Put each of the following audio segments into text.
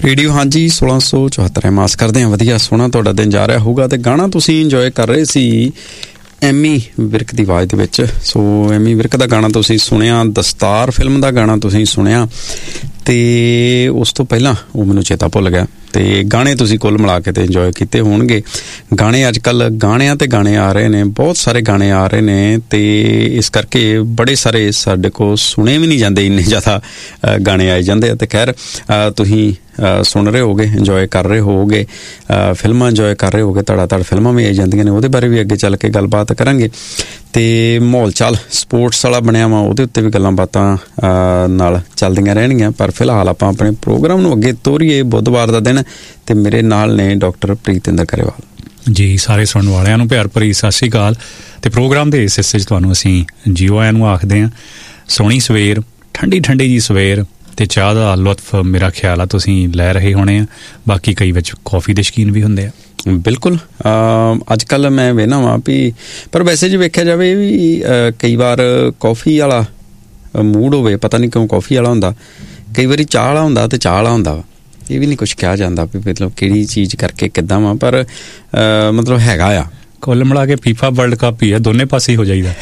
Radio ਹਾਂਜੀ 1674 ਆਸ ਕਰਦੇ ਹਾਂ ਵਧੀਆ ਸੋਹਣਾ ਤੁਹਾਡਾ ਦਿਨ ਜਾ ਰਿਹਾ ਹੋਊਗਾ। ਤੇ ਗਾਣਾ ਤੁਸੀਂ ਇੰਜੋਏ ਕਰ ਰਹੇ ਸੀ ਐਮੀ ਵਿਰਕ ਦੀ ਆਵਾਜ਼ ਦੇ ਵਿੱਚ। ਸੋ ਐਮੀ ਵਿਰਕ ਦਾ ਗਾਣਾ ਤੁਸੀਂ ਸੁਣਿਆ, ਦਸਤਾਰ ਫਿਲਮ ਦਾ ਗਾਣਾ ਤੁਸੀਂ ਸੁਣਿਆ, ਤੇ ਉਸ ਤੋਂ ਪਹਿਲਾਂ ਉਹ ਮੈਨੂੰ ਚੇਤਾ ਭੁੱਲ ਗਿਆ। ਤੇ ਗਾਣੇ ਤੁਸੀਂ ਕੁੱਲ ਮਿਲਾ ਕੇ ਤੇ ਇੰਜੋਏ ਕੀਤੇ ਹੋਣਗੇ। ਗਾਣੇ ਅੱਜ ਕੱਲ੍ਹ ਗਾਣਿਆਂ ਤੇ ਗਾਣੇ ਆ ਰਹੇ ਨੇ, ਬਹੁਤ ਸਾਰੇ ਗਾਣੇ ਆ ਰਹੇ ਨੇ, ਤੇ ਇਸ ਕਰਕੇ ਬੜੇ ਸਾਰੇ ਸਾਡੇ ਕੋਲ ਸੁਣੇ ਵੀ ਨਹੀਂ ਜਾਂਦੇ, ਇੰਨੇ ਜ਼ਿਆਦਾ ਗਾਣੇ ਆਏ ਜਾਂਦੇ ਆ। ਤੇ ਖੈਰ ਤੁਸੀਂ ਸੁਣ ਰਹੇ ਹੋਗੇ, ਇੰਜੋਏ ਕਰ ਰਹੇ ਹੋਗੇ, ਫਿਲਮਾਂ ਇੰਜੋਏ ਕਰ ਰਹੇ ਹੋਗੇ, ਧੜਾ ਫਿਲਮਾਂ ਵੀ ਆਈ ਜਾਂਦੀਆਂ ਨੇ, ਉਹਦੇ ਬਾਰੇ ਵੀ ਅੱਗੇ ਚੱਲ ਕੇ ਗੱਲਬਾਤ ਕਰਾਂਗੇ। ਤੇ ਮਾਹੌਲ ਚਾਲ ਸਪੋਰਟਸ ਵਾਲਾ ਬਣਿਆ ਵਾ, ਉਹਦੇ ਉੱਤੇ ਵੀ ਗੱਲਾਂ ਬਾਤਾਂ ਨਾਲ ਚੱਲਦੀਆਂ ਰਹਿਣਗੀਆਂ। ਪਰ ਫਿਲਹਾਲ ਆਪਾਂ ਆਪਣੇ ਪ੍ਰੋਗਰਾਮ ਨੂੰ ਅੱਗੇ ਤੋਰੀਏ। ਬੁੱਧਵਾਰ ਦਾ ਦਿਨ ਤੇ ਮੇਰੇ ਨਾਲ ਨੇ ਡਾਕਟਰ ਪ੍ਰੀਤਿੰਦਰ ਗਰੇਵਾਲ ਜੀ। ਸਾਰੇ ਸੁਣਨ ਵਾਲਿਆਂ ਨੂੰ ਪਿਆਰ ਭਰੀ ਸਤਿ ਸ਼੍ਰੀ ਅਕਾਲ। ਤੇ ਪ੍ਰੋਗਰਾਮ ਦੇ ਇਸ ਹਿੱਸੇ 'ਚ ਤੁਹਾਨੂੰ ਅਸੀਂ ਜੀਓ ਆਇਆਂ ਨੂੰ ਆਖਦੇ ਹਾਂ। ਸੋਹਣੀ ਸਵੇਰ, ਠੰਡੀ ਜੀ ਸਵੇਰ, ਤੇ ਚਾਹ ਦਾ ਲੁਤਫ ਮੇਰਾ ਖਿਆਲ ਆ ਤੁਸੀਂ ਲੈ ਰਹੇ ਹੋਣੇ ਆ। ਬਾਕੀ ਕਈ ਵਿੱਚ ਕੌਫੀ ਦੇ ਸ਼ੌਕੀਨ ਵੀ ਹੁੰਦੇ ਆ। ਬਿਲਕੁਲ। ਅੱਜ ਕੱਲ੍ਹ ਮੈਂ ਵੇਖਦਾ ਵਾਂ ਵੀ, ਪਰ ਵੈਸੇ ਜੇ ਵੇਖਿਆ ਜਾਵੇ ਵੀ ਕਈ ਵਾਰ ਕੌਫੀ ਵਾਲਾ ਮੂਡ ਹੋਵੇ, ਪਤਾ ਨਹੀਂ ਕਿਉਂ ਕੌਫੀ ਵਾਲਾ ਹੁੰਦਾ, ਕਈ ਵਾਰੀ ਚਾਹ ਵਾਲਾ ਹੁੰਦਾ ਤੇ ਚਾਹ ਵਾਲਾ ਹੁੰਦਾ ਵਾ। ਇਹ ਵੀ ਨਹੀਂ ਕੁਛ ਕਿਹਾ ਜਾਂਦਾ ਵੀ ਮਤਲਬ ਕਿਹੜੀ ਚੀਜ਼ ਕਰਕੇ ਕਿੱਦਾਂ ਵਾ, ਪਰ ਮਤਲਬ ਹੈਗਾ ਆ। ਕੁੱਲ ਮਿਲਾ ਕੇ ਫੀਫਾ ਵਰਲਡ ਕੱਪ ਹੀ ਆ, ਦੋਨੇ ਪਾਸੇ ਹੋ ਜਾਈਦਾ।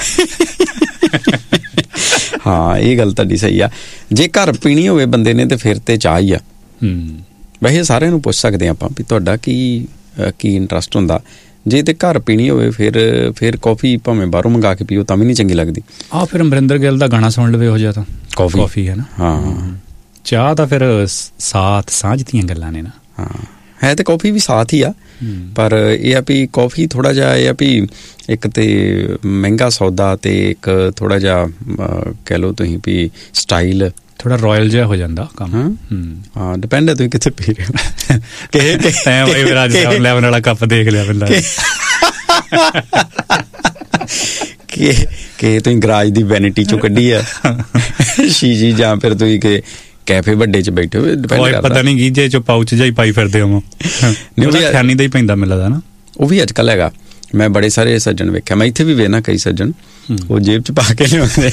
ਹਾਂ, ਇਹ ਗੱਲ ਤੁਹਾਡੀ ਸਹੀ ਆ। ਜੇ ਘਰ ਪੀਣੀ ਹੋਵੇ ਬੰਦੇ ਨੇ ਤੇ ਫਿਰ ਤੇ ਚਾਹ ਹੀ ਆ। ਵੈਸੇ ਸਾਰਿਆਂ ਨੂੰ ਪੁੱਛ ਸਕਦੇ ਆਪਾਂ ਵੀ ਤੁਹਾਡਾ ਕੀ ਇੰਟਰਸਟ ਹੁੰਦਾ। ਜੇ ਤੇ ਘਰ ਪੀਣੀ ਹੋਵੇ ਫਿਰ ਕੌਫੀ ਭਾਵੇਂ ਬਾਹਰੋਂ ਮੰਗਾ ਕੇ ਪੀਓ ਤਾਂ ਵੀ ਨਹੀਂ ਚੰਗੀ ਲੱਗਦੀ। ਫਿਰ ਅਮਰਿੰਦਰ ਗਿੱਲ ਦਾ ਗਾਣਾ ਸੁਣ ਲਵੇ ਹੋ ਜਾ ਤਾਂ ਕੌਫੀ ਹੈ ਨਾ। ਹਾਂ, ਚਾਹ ਤਾਂ ਫਿਰ ਸਾਂਝ ਦੀਆਂ ਗੱਲਾਂ ਨੇ ਨਾ। ਹਾਂ, ਹੈ ਤੇ ਕੌਫੀ ਵੀ ਸਾਥ ਹੀ ਆ, ਪਰ ਇਹ ਆ ਵੀ ਕੌਫੀ ਥੋੜ੍ਹਾ ਜਿਹਾ ਇਹ ਆ ਵੀ ਇੱਕ ਤੇ ਮਹਿੰਗਾ ਸੌਦਾ, ਤੇ ਇੱਕ ਥੋੜ੍ਹਾ ਜਿਹਾ ਕਹਿ ਲਓ ਤੁਸੀਂ ਵੀ ਸਟਾਈਲ ਥੋੜਾ ਰਾਇਲ ਜਿਹਾ ਹੋ ਜਾਂਦਾ ਕੰਮ। ਹਾਂ, ਡਿਪੈਂਡ ਹੈ ਤੁਸੀਂ ਕਿੱਥੇ ਪੀ ਰਹੇ ਹੋ। ਲੈਵਨ ਵਾਲਾ ਕੱਪ ਦੇਖ ਲਿਆ ਬੰਦਾ ਕਿ ਤੁਸੀਂ ਗਰਾਜ ਦੀ ਵੈਨਿਟੀ ਚੋਂ ਕੱਢੀ ਆ ਸ਼ੀਸ਼ੀ, ਜਾਂ ਫਿਰ ਤੁਸੀਂ ਕਿ ਕੈਫੇ ਵੱਡੇ ਚ ਬੈਠੇ ਹੋਏ। ਪਤਾ ਨਹੀਂ ਗੀਜੇ ਚ ਪਾਊਚ ਜਿਹਾ ਹੀ ਪਾਈ ਫਿਰਦੇ ਹੋ। ਖਿਆਨੀ ਦਾ ਹੀ ਪੈਂਦਾ ਮੈਨੂੰ ਲੱਗਦਾ ਨਾ। ਉਹ ਵੀ ਅੱਜ ਕੱਲ੍ਹ ਹੈਗਾ। ਮੈਂ ਬੜੇ ਸਾਰੇ ਸੱਜਣ ਵੇਖਿਆ, ਮੈਂ ਇੱਥੇ ਵੀ ਵੇਖਣਾ ਕਈ ਸੱਜਣ ਉਹ ਜੇਬ ਚ ਪਾ ਕੇ ਲਿਆਉਂਦੇ।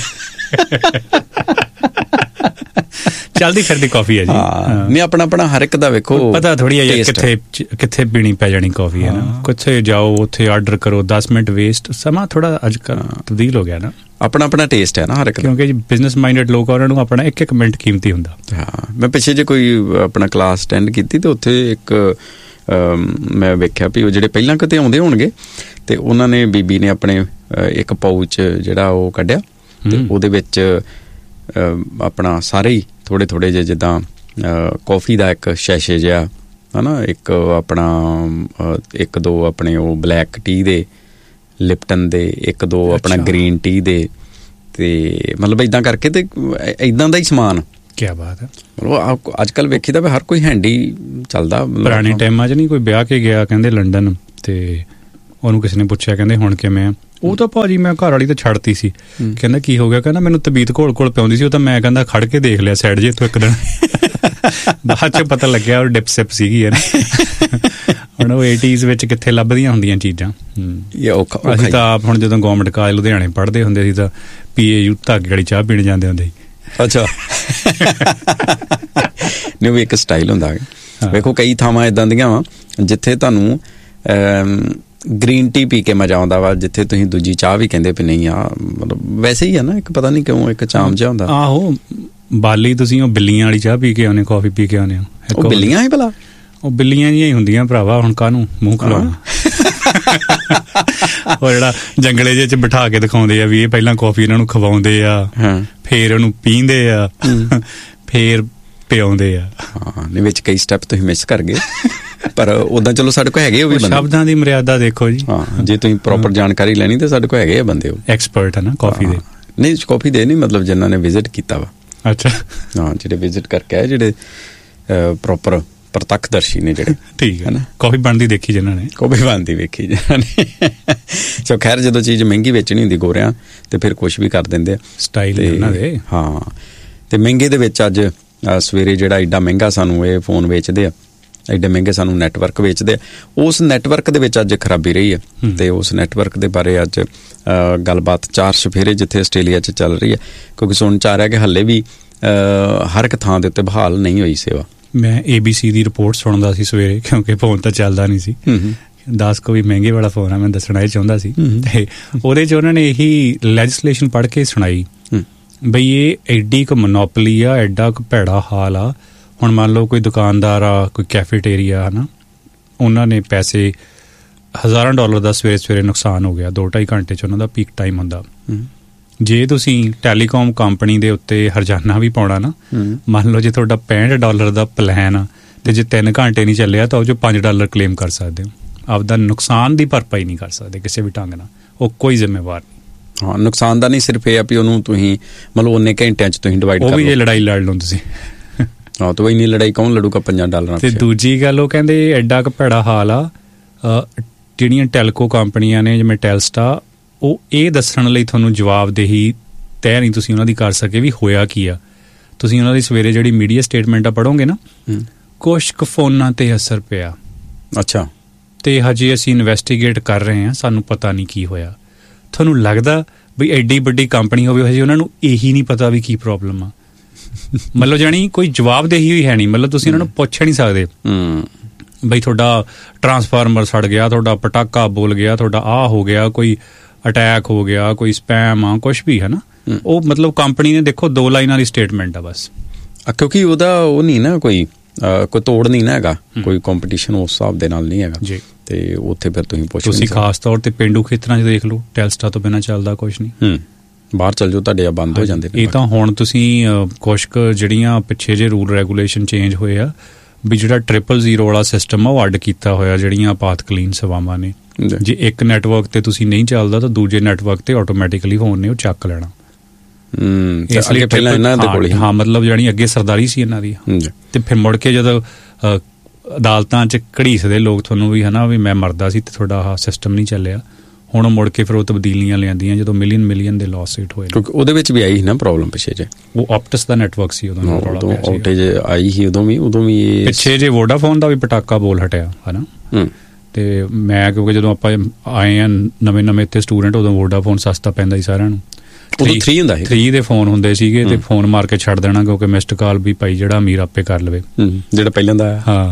ਚੱਲਦੀ ਫਿਰਦੀ ਕਾਫੀ ਹੈ ਜੀ। ਨਹੀਂ, ਆਪਣਾ ਹਰ ਇੱਕ ਦਾ ਵੇਖੋ ਪਤਾ ਥੋੜੀ ਹੈ ਕਿੱਥੇ ਪੀਣੀ ਪੈ ਜਾਣੀ ਕਾਫੀ ਹੈ ਨਾ। ਕਿੱਥੇ ਜਾਓ ਉੱਥੇ ਆਰਡਰ ਕਰੋ, 10 ਮਿੰਟ ਵੇਸਟ। ਸਮਾਂ ਥੋੜਾ ਅੱਜ ਕੱਲ੍ਹ ਤਬਦੀਲ ਹੋ ਗਿਆ ਨਾ। ਆਪਣਾ ਟੇਸਟ ਹੈ ਨਾ ਹਰ ਇੱਕ, ਕਿਉਂਕਿ ਬਿਜ਼ਨਸ ਮਾਈਂਡਡ ਲੋਕ ਉਹਨਾਂ ਨੂੰ ਆਪਣਾ ਇੱਕ ਮਿੰਟ ਕੀਮਤੀ ਹੁੰਦਾ। ਹਾਂ, ਮੈਂ ਪਿੱਛੇ ਜੇ ਕੋਈ ਆਪਣਾ ਕਲਾਸ ਅਟੈਂਡ ਕੀਤੀ ਤੇ ਉੱਥੇ ਇੱਕ ਮੈਂ ਵੇਖਿਆ ਵੀ ਉਹ ਜਿਹੜੇ ਪਹਿਲਾਂ ਕਿਤੇ ਆਉਂਦੇ ਹੋਣਗੇ ਤੇ ਉਹਨਾਂ ਨੇ ਬੀਬੀ ਨੇ ਆਪਣੇ ਇੱਕ ਪਾਊਚ ਜਿਹੜਾ ਉਹ ਕੱਢਿਆ ਤੇ ਉਹਦੇ ਵਿੱਚ ਆਪਣਾ ਸਾਰੇ ਹੀ ਥੋੜ੍ਹੇ ਜਿਹੇ ਜਿੱਦਾਂ ਕੌਫੀ ਦਾ ਇੱਕ ਸ਼ੈਸ਼ੇ ਜਿਹਾ ਹੈ ਨਾ, ਇੱਕ ਆਪਣਾ 1-2 ਆਪਣੇ ਉਹ ਬਲੈਕ ਟੀ ਦੇ, ਲਿਪਟਨ ਦੇ 1-2 ਆਪਣਾ ਗ੍ਰੀਨ ਟੀ ਦੇ, ਤੇ ਮਤਲਬ ਇੱਦਾਂ ਕਰਕੇ ਤੇ ਇੱਦਾਂ ਦਾ ਹੀ ਸਮਾਨ। ਕਿਆ ਬਾਤ ਹੈ। ਮਤਲਬ ਅੱਜ ਕੱਲ੍ਹ ਵੇਖੀ ਦਾ ਵੀ ਹਰ ਕੋਈ ਹੈਂਡੀ ਚੱਲਦਾ। ਪੁਰਾਣੇ ਟਾਈਮਾਂ 'ਚ ਨਹੀਂ ਕੋਈ ਵਿਆਹ ਕੇ ਗਿਆ ਕਹਿੰਦੇ ਲੰਡਨ, ਤੇ ਉਹਨੂੰ ਕਿਸੇ ਨੇ ਪੁੱਛਿਆ ਕਹਿੰਦੇ ਹੁਣ ਕਿਵੇਂ ਆ? ਉਹ ਤਾਂ ਭਾਜੀ ਮੈਂ ਘਰ ਵਾਲੀ ਤਾਂ ਛੱਡਤੀ ਸੀ। ਕਹਿੰਦਾ ਕੀ ਹੋ ਗਿਆ? ਕਹਿੰਦਾ ਮੈਨੂੰ ਤਬੀਅਤ ਘੋਲ ਪਿਆਉਂਦੀ ਸੀ, ਉਹ ਤਾਂ ਮੈਂ ਕਹਿੰਦਾ ਖੜ ਕੇ ਦੇਖ ਲਿਆ ਸਾਈਡ ਜੇ ਤੋਂ ਇੱਕ ਦਿਨ। ਬਾਅਦ 'ਚ ਪਤਾ ਲੱਗਿਆ ਉਹ ਡਿਪ ਸਿਪ ਸੀਗੀ ਹੈ ਨਾ। ਹੁਣ ਉਹ 80s ਵਿੱਚ ਕਿੱਥੇ ਲੱਭਦੀਆਂ ਹੁੰਦੀਆਂ ਚੀਜ਼ਾਂ। ਅਸੀਂ ਤਾਂ ਆਪ ਹੁਣ ਜਦੋਂ ਗੌਰਮੈਂਟ ਕਾਲਜ ਲੁਧਿਆਣੇ ਪੜ੍ਹਦੇ ਹੁੰਦੇ ਸੀ ਤਾਂ PAU ਧਾਗੇ ਵਾਲੀ ਚਾਹ ਪੀਣ ਜਾਂਦੇ ਹੁੰਦੇ ਸੀ। ਅੱਛਾ। ਨਹੀਂ, ਵੀ ਇੱਕ ਸਟਾਈਲ ਹੁੰਦਾ। ਵੇਖੋ ਕਈ ਥਾਵਾਂ ਇੱਦਾਂ ਦੀਆਂ ਵਾ ਜਿੱਥੇ ਤੁਹਾਨੂੰ ਗ੍ਰੀਨ ਟੀ ਪੀ ਕੇ ਮਜ਼ਾ ਆਉਂਦਾ ਵਾ, ਜਿੱਥੇ ਤੁਸੀਂ ਦੂਜੀ ਚਾਹ ਵੀ ਕਹਿੰਦੇ ਵੀ ਨਹੀਂ ਆ ਮਤਲਬ ਵੈਸੇ ਹੀ ਆ ਨਾ, ਇੱਕ ਪਤਾ ਨਹੀਂ ਕਿਉਂ ਇੱਕ ਚਾਮ ਜਿਹਾ ਹੁੰਦਾ। ਆਹੋ, ਬਾਲੀ ਤੁਸੀਂ ਉਹ ਬਿੱਲੀਆਂ ਵਾਲੀ ਚਾਹ ਪੀ ਕੇ ਆਉਂਦੇ, ਕੌਫੀ ਪੀ ਕੇ ਆਉਂਦੇ ਹੋ। ਉਹ ਬਿੱਲੀਆਂ ਹੀ ਭਲਾ? ਉਹ ਬਿੱਲੀਆਂ ਜਿਹੀਆਂ ਹੀ ਹੁੰਦੀਆਂ ਭਰਾਵਾ, ਹੁਣ ਕਾਹਨੂੰ ਮੂੰਹ ਖਲਾਉਣਾ। ਉਹ ਜਿਹੜਾ ਜੰਗਲੇ ਜਿਹੇ 'ਚ ਬਿਠਾ ਕੇ ਦਿਖਾਉਂਦੇ ਆ ਵੀ ਇਹ ਪਹਿਲਾਂ ਕੌਫੀ ਇਹਨਾਂ ਨੂੰ ਖਵਾਉਂਦੇ ਆ, ਫੇਰ ਉਹਨੂੰ ਪੀਂਦੇ ਆ, ਫੇਰ ਪਿਆਉਂਦੇ ਆ। ਹਾਂ, ਵਿੱਚ ਕਈ ਸਟੈਪ ਤੁਸੀਂ ਮਿਸ ਕਰ ਗਏ, ਪਰ ਉਦਾਂ ਚਲੋ ਸਾਡੇ ਕੋਲ ਹੈਗੇ ਉਹ ਵੀ ਬੰਦੇ। ਸ਼ਬਦਾਂ ਦੀ ਮਰਿਆਦਾ ਦੇਖੋ ਜੀ। ਹਾਂ, ਜੇ ਤੁਸੀਂ ਪ੍ਰੋਪਰ ਜਾਣਕਾਰੀ ਲੈਣੀ ਤਾਂ ਸਾਡੇ ਕੋਲ ਹੈਗੇ ਆ ਬੰਦੇ, ਉਹ ਐਕਸਪਰਟ ਹੈ ਨਾ ਕਾਫੀ ਦੇ। ਨਹੀਂ, ਕਾਫੀ ਦੇ ਨਹੀਂ, ਮਤਲਬ ਜਿਨ੍ਹਾਂ ਨੇ ਵਿਜ਼ਿਟ ਕੀਤਾ ਵਾ। ਅੱਛਾ। ਹਾਂ, ਜਿਹੜੇ ਵਿਜ਼ਿਟ ਕਰਕੇ ਆਏ, ਜਿਹੜੇ ਪ੍ਰੋਪਰ ਪ੍ਰਤੱਖਦਰਸ਼ੀ ਨੇ ਜਿਹੜੇ। ਠੀਕ ਹੈ ਨਾ। ਕਾਫੀ ਬਣਦੀ ਦੇਖੀ ਜਿਨ੍ਹਾਂ ਨੇ। ਕਾਫੀ ਬਣਦੀ ਵੇਖੀ ਜਿਨ੍ਹਾਂ ਨੇ। ਸੋ ਖੈਰ, ਜਦੋਂ ਚੀਜ਼ ਮਹਿੰਗੀ ਵੇਚਣੀ ਹੁੰਦੀ ਗੋਰਿਆਂ ਤੇ ਫਿਰ ਕੁਛ ਵੀ ਕਰ ਦਿੰਦੇ ਆ, ਸਟਾਈਲ ਉਹਨਾਂ ਦੇ। ਹਾਂ, ਤੇ ਮਹਿੰਗੇ ਦੇ ਵਿੱਚ ਅੱਜ ਸਵੇਰੇ ਜਿਹੜਾ ਐਡਾ ਮਹਿੰਗਾ ਸਾਨੂੰ ਇਹ ਫੋਨ ਵੇਚਦੇ ਆ, ਐਡੇ ਮਹਿੰਗੇ ਸਾਨੂੰ ਨੈਟਵਰਕ ਵੇਚਦੇ ਆ, ਉਸ ਨੈਟਵਰਕ ਦੇ ਵਿੱਚ ਅੱਜ ਖਰਾਬੀ ਰਹੀ ਹੈ। ਤੇ ਉਸ ਨੈਟਵਰਕ ਦੇ ਬਾਰੇ ਅੱਜ ਗੱਲਬਾਤ ਚਾਰ ਚੁਫੇਰੇ ਜਿੱਥੇ ਆਸਟ੍ਰੇਲੀਆ 'ਚ ਚੱਲ ਰਹੀ ਹੈ, ਕਿਉਂਕਿ ਸੁਣਨ 'ਚ ਆ ਰਿਹਾ ਕਿ ਹਾਲੇ ਵੀ ਹਰ ਇੱਕ ਥਾਂ ਦੇ ਉੱਤੇ ਬਹਾਲ ਨਹੀਂ ਹੋਈ ਸੇਵਾ। ਮੈਂ ABC ਦੀ ਰਿਪੋਰਟ ਸੁਣਦਾ ਸੀ ਸਵੇਰੇ, ਕਿਉਂਕਿ ਫੋਨ ਤਾਂ ਚੱਲਦਾ ਨਹੀਂ ਸੀ। 10 ਕੋਈ ਮਹਿੰਗੇ ਵਾਲਾ ਫੋਨ ਆ, ਮੈਂ ਦੱਸਣਾ ਇਹ ਚਾਹੁੰਦਾ ਸੀ। ਤੇ ਉਹਦੇ 'ਚ ਉਹਨਾਂ ਨੇ ਇਹੀ ਲੈਜਿਸਲੇਸ਼ਨ ਪੜ੍ਹ ਕੇ ਸੁਣਾਈ ਬਈ ਇਹ ਐਡੀ ਕੁ ਮੋਨੋਪਲੀ ਆ, ਐਡਾ ਕੁ ਭੈੜਾ ਹਾਲ ਆ। ਹੁਣ ਮੰਨ ਲਓ ਕੋਈ ਦੁਕਾਨਦਾਰ ਆ, ਕੋਈ ਕੈਫੇਟੇਰੀਆ ਹੈ ਨਾ, ਉਹਨਾਂ ਨੇ ਪੈਸੇ $1000 ਦਾ ਸਵੇਰੇ ਨੁਕਸਾਨ ਹੋ ਗਿਆ। 2-2.5 ਘੰਟੇ 'ਚ ਉਹਨਾਂ ਦਾ ਪੀਕ ਟਾਈਮ ਹੁੰਦਾ। ਜੇ ਤੁਸੀਂ ਟੈਲੀਕਾਮ ਕੰਪਨੀ ਦੇ ਉੱਤੇ ਹਰਜਾਨਾ ਵੀ ਪਾਉਣਾ ਨਾ, ਮੰਨ ਲਓ ਜੇ ਤੁਹਾਡਾ $65 ਦਾ ਪਲਾਨ ਆ ਤੇ ਜੇ 3 ਘੰਟੇ ਨਹੀਂ ਚੱਲਿਆ ਤਾਂ ਉਹ 'ਚੋਂ $5 ਕਲੇਮ ਕਰ ਸਕਦੇ ਹੋ। ਆਪਦਾ ਨੁਕਸਾਨ ਦੀ ਭਰਪਾਈ ਨਹੀਂ ਕਰ ਸਕਦੇ ਕਿਸੇ ਵੀ ਢੰਗ ਨਾਲ, ਉਹ ਕੋਈ ਜ਼ਿੰਮੇਵਾਰ ਨਹੀਂ। ਹਾਂ, ਨੁਕਸਾਨ ਦਾ ਨਹੀਂ, ਸਿਰਫ ਇਹ ਆ ਵੀ ਉਹਨੂੰ ਤੁਸੀਂ ਮਤਲਬ ਉਹਨੇ ਘੰਟਿਆਂ 'ਚ ਤੁਸੀਂ ਡਿਵਾਈਡ ਕਰ ਲਓ। ਉਹ ਵੀ ਜੇ ਲੜਾਈ ਲੜ ਲਓ ਤੁਸੀਂ, ਹਾਂ, ਤਾਂ ਇੰਨੀ ਲੜਾਈ ਕੌਣ ਲੜੂਗਾ $5 ਤੇ ਦੂਜੀ ਗੱਲ ਉਹ ਕਹਿੰਦੇ ਐਡਾ ਕੁ ਭੈੜਾ ਹਾਲ ਆ। ਜਿਹੜੀਆਂ ਟੈਲਕੋ ਕੰਪਨੀਆਂ ਨੇ ਜਿਵੇਂ ਟੈਲਸਟਾ, ਉਹ ਇਹ ਦੱਸਣ ਲਈ ਤੁਹਾਨੂੰ ਜਵਾਬਦੇਹੀ ਤੈਅ ਨਹੀਂ ਤੁਸੀਂ ਉਹਨਾਂ ਦੀ ਕਰ ਸਕੇ ਵੀ ਹੋਇਆ ਕੀ ਆ। ਤੁਸੀਂ ਉਹਨਾਂ ਦੀ ਸਵੇਰੇ ਜਿਹੜੀ ਮੀਡੀਆ ਸਟੇਟਮੈਂਟ ਆ ਪੜ੍ਹੋਗੇ ਨਾ, ਕੁਛ ਕੁ ਫੋਨਾਂ ਤੇ ਅਸਰ ਪਿਆ। ਅੱਛਾ। ਤੇ ਹਜੇ ਅਸੀਂ ਇਨਵੈਸਟੀਗੇਟ ਕਰ ਰਹੇ ਹਾਂ, ਸਾਨੂੰ ਪਤਾ ਨਹੀਂ ਕੀ ਹੋਇਆ। ਤੁਹਾਨੂੰ ਲੱਗਦਾ ਵੀ ਐਡੀ ਵੱਡੀ ਕੰਪਨੀ ਹੋਵੇ, ਹਜੇ ਉਹਨਾਂ ਨੂੰ ਇਹੀ ਨਹੀਂ ਪਤਾ ਵੀ ਕੀ ਪ੍ਰੋਬਲਮ ਆ? ਮਤਲਬ ਜਾਣੀ ਕੋਈ ਜਵਾਬਦੇਹੀ ਹੋਈ ਹੈ ਨਹੀਂ। ਮਤਲਬ ਤੁਸੀਂ ਉਹਨਾਂ ਨੂੰ ਪੁੱਛ ਨਹੀਂ ਸਕਦੇ ਬਈ ਤੁਹਾਡਾ ਟਰਾਂਸਫਾਰਮਰ ਸੜ ਗਿਆ, ਤੁਹਾਡਾ ਪਟਾਕਾ ਬੋਲ ਗਿਆ, ਤੁਹਾਡਾ ਆਹ ਹੋ ਗਿਆ, ਕੋਈ ਅਟੈਕ ਹੋ ਗਿਆ, ਕੋਈ ਸਪੈਮ ਆ, ਕੁਛ ਵੀ ਹੈ ਨਾ। ਉਹ ਮਤਲਬ ਕੰਪਨੀ ਨੇ ਦੇਖੋ 2 ਲਾਈਨਾਂ ਦੀ ਸਟੇਟਮੈਂਟ ਆ ਬਸ, ਕਿਉਂਕਿ ਉਹਦਾ ਉਹ ਨਹੀਂ ਨਾ ਕੋਈ ਤੋੜ ਨਹੀਂ ਨਾ ਹੈਗਾ, ਕੋਈ ਕੰਪੀਟੀਸ਼ਨ ਉਸ ਹਿਸਾਬ ਦੇ ਨਾਲ ਨਹੀਂ ਹੈਗਾ ਜੀ। ਤੇ ਉੱਥੇ ਫਿਰ ਤੁਸੀਂ ਖਾਸ ਤੌਰ ਤੇ ਪੇਂਡੂ ਖੇਤਰਾਂ 'ਚ ਦੇਖ ਲਓ, ਟੈਲਸਟਾ ਤੋਂ ਬਿਨਾਂ ਚੱਲਦਾ ਕੁਛ ਨਹੀਂ। ਬਾਹਰ ਚੱਲ ਜਾਓ, ਤੁਹਾਡੇ ਆ ਬੰਦ ਹੋ ਜਾਂਦੇ ਨੇ। ਇਹ ਤਾਂ ਹੁਣ ਤੁਸੀਂ ਕੁਛ ਕੁ ਜਿਹੜੀਆਂ ਪਿੱਛੇ ਜੇ ਰੂਲ ਰੈਗੂਲੇਸ਼ਨ ਚੇਂਜ ਹੋਏ ਆ ਵੀ ਜਿਹੜਾ 000 ਵਾਲਾ ਸਿਸਟਮ ਆ ਉਹ ਅੱਡ ਕੀਤਾ ਹੋਇਆ ਜਿਹੜੀਆਂ ਆਪਾਤਕਾਲੀਨ ਸੇਵਾਵਾਂ ਨੇ। ਜੇ ਇੱਕ ਨੈਟਵਰਕ ਤੇ ਤੁਸੀਂ ਨਹੀਂ ਚੱਲਦਾ ਤਾਂ ਦੂਜੇ ਨੈਟਵਰਕ ਤੇ ਆਟੋਮੈਟਿਕਲੀ ਫੋਨ ਨੇ ਉਹ ਚੱਕ ਲੈਣਾ। ਇਸ ਲਈ ਪਹਿਲਾਂ ਇਹਨਾਂ ਦੇ ਕੋਲ ਹਾਂ, ਮਤਲਬ ਜਾਣੀ ਅੱਗੇ ਸਰਦਾਰੀ ਸੀ ਇਹਨਾਂ ਦੀ। ਤੇ ਫਿਰ ਮੁੜ ਕੇ ਜਦੋਂ ਅਦਾਲਤਾਂ 'ਚ ਘੜੀਸਦੇ ਲੋਕ ਤੁਹਾਨੂੰ ਵੀ ਹਨਾ ਵੀ ਮੈਂ ਮਰਦਾ ਸੀ ਤੇ ਤੁਹਾਡਾ ਆਹ ਸਿਸਟਮ ਨਹੀਂ ਚੱਲਿਆ, ਹੁਣ ਮੁੜ ਕੇ ਫਿਰ ਉਹ ਤਬਦੀਲੀਆਂ ਲਿਆਂਦੀਆਂ ਜਦੋਂ ਮਿਲੀਅਨ ਦੇ ਲੌਸੂਟ ਹੋਏ। ਕਿਉਂਕਿ ਉਹਦੇ ਵਿੱਚ ਵੀ ਆਈ ਸੀ ਨਾ ਪ੍ਰੋਬਲਮ ਪਿੱਛੇ ਜੇ, ਉਹ ਆਪਟਸ ਦਾ ਨੈਟਵਰਕ ਸੀ ਉਦੋਂ ਆਊਟੇਜ ਆਈ ਸੀ ਉਦੋਂ ਵੀ ਪਿੱਛੇ ਜੇ ਵੋਡਾਫੋਨ ਦਾ ਵੀ ਪਟਾਕਾ ਬੋਲ ਹਟਿਆ ਹਨਾ। ਤੇ ਮੈਂ ਕਿਉਂਕਿ ਜਦੋਂ ਆਪਾਂ ਆਏ ਆ ਨਵੇਂ ਇੱਥੇ ਸਟੂਡੈਂਟ, ਉਦੋਂ ਵੋਡਾਫੋਨ ਸਸਤਾ ਪੈਂਦਾ ਸੀ ਸਾਰਿਆਂ ਨੂੰ। 3 ਹੁੰਦਾ ਸੀ, 3 ਦੇ ਫੋਨ ਹੁੰਦੇ ਸੀਗੇ ਤੇ ਫੋਨ ਮਾਰ ਕੇ ਛੱਡ ਦੇਣਾ, ਕਿਉਂਕਿ ਮਿਸਡ ਕਾਲ ਵੀ ਭਾਈ ਜਿਹੜਾ ਅਮੀਰ ਆਪੇ ਕਰ ਲਵੇ, ਜਿਹੜਾ ਪਹਿਲਾਂ ਦਾ। ਹਾਂ,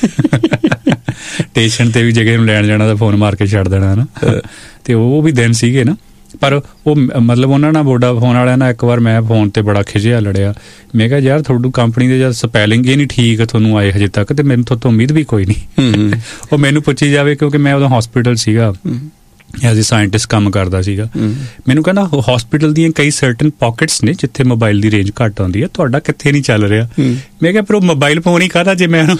ਸਟੇਸ਼ਨ ਤੇ ਵੀ ਜਗ੍ਹਾ ਨੂੰ ਲੈਣ ਜਾਣਾ ਤਾਂ ਫੋਨ ਮਾਰ ਕੇ ਛੱਡ ਦੇਣਾ ਨਾ। ਤੇ ਉਹ ਵੀ ਦਿਨ ਸੀਗੇ ਨਾ। ਪਰ ਉਹ ਮਤਲਬ ਉਹਨਾਂ ਨਾਲ ਵੋਡਾਫੋਨ ਵਾਲਿਆਂ ਨਾਲ ਇੱਕ ਵਾਰ ਮੈਂ ਫੋਨ ਤੇ ਬੜਾ ਖਿਜਿਆ, ਲੜਿਆ। ਮੈਂ ਕਿਹਾ ਯਾਰ ਤੁਹਾਡੀ ਕੰਪਨੀ ਦੇ ਜਦ ਸਪੈਲਿੰਗ ਹੀ ਨਹੀਂ ਠੀਕ ਤੁਹਾਨੂੰ ਆਏ ਹਜੇ ਤੱਕ, ਤੇ ਮੈਨੂੰ ਤੁਹਾਤੋਂ ਉਮੀਦ ਵੀ ਕੋਈ ਨਹੀਂ। ਉਹ ਮੈਨੂੰ ਪੁੱਛੀ ਜਾਵੇ, ਕਿਉਂਕਿ ਮੈਂ ਉਦੋਂ ਹਸਪੀਟਲ ਸੀਗਾ, ਐਜ਼ ਏ ਸਾਇੰਟਿਸਟ ਕੰਮ ਕਰਦਾ ਸੀਗਾ। ਮੈਨੂੰ ਕਹਿੰਦਾ ਹਸਪੀਟਲ ਦੀਆਂ ਕਈ ਸਰਟਨ ਪਾਕਟਸ ਨੇ ਜਿੱਥੇ ਮੋਬਾਈਲ ਦੀ ਰੇਂਜ ਘੱਟ ਆਉਂਦੀ ਹੈ, ਤੁਹਾਡਾ ਕਿੱਥੇ ਨਹੀਂ ਚੱਲ ਰਿਹਾ। ਮੈਂ ਕਿਹਾ ਪਰ ਉਹ ਮੋਬਾਈਲ ਫੋਨ ਹੀ ਕਾਹਦਾ ਜੇ ਮੈਂ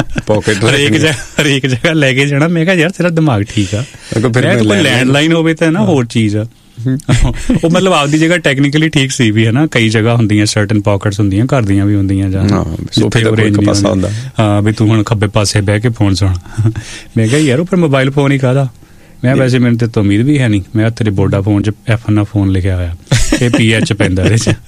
ਹਰੇਕ ਜਗ੍ਹਾ ਲੈ ਕੇ ਜਾਣਾ। ਮੈਂ ਕਿਹਾ ਯਾਰ ਤੇਰਾ ਦਿਮਾਗ ਠੀਕ ਆ, ਕੋਈ ਲੈਂਡਲਾਈਨ ਹੋਵੇ ਤਾਂ ਨਾ ਹੋਰ ਚੀਜ਼ ਆ। ਉਹ ਮਤਲਬ ਆਪਦੀ ਜਗ੍ਹਾ ਟੈਕਨੀਕਲੀ ਠੀਕ ਸੀ ਵੀ ਹਨਾ। ਕਈ ਜਗ੍ਹਾ ਹੁੰਦੀਆਂ ਸਰਟਨ ਪਾਕਟਸ ਹੁੰਦੀਆਂ, ਘਰ ਦੀਆਂ ਵੀ ਹੁੰਦੀਆਂ ਜਾਂ ਹਾਂ ਵੀ ਤੂੰ ਹੁਣ ਖੱਬੇ ਪਾਸੇ ਬਹਿ ਕੇ ਫੋਨ ਸੁਣ। ਮੈਂ ਕਿਹਾ ਯਾਰ ਉਹ ਪਰ ਮੋਬਾਈਲ ਫੋਨ ਹੀ ਕਾਹਦਾ। ਮੈਂ ਵੈਸੇ ਮੈਨੂੰ ਤੇ ਉਮੀਦ ਵੀ ਹੈ ਨਹੀਂ। ਮੈਂ ਤੇਰੇ ਵੋਡਾਫੋਨ 'ਚ F ਫੋਨ ਲਿਖਿਆ ਹੋਇਆ, ਇਹ PH ਪੈਂਦਾ ਇਹਦੇ 'ਚ।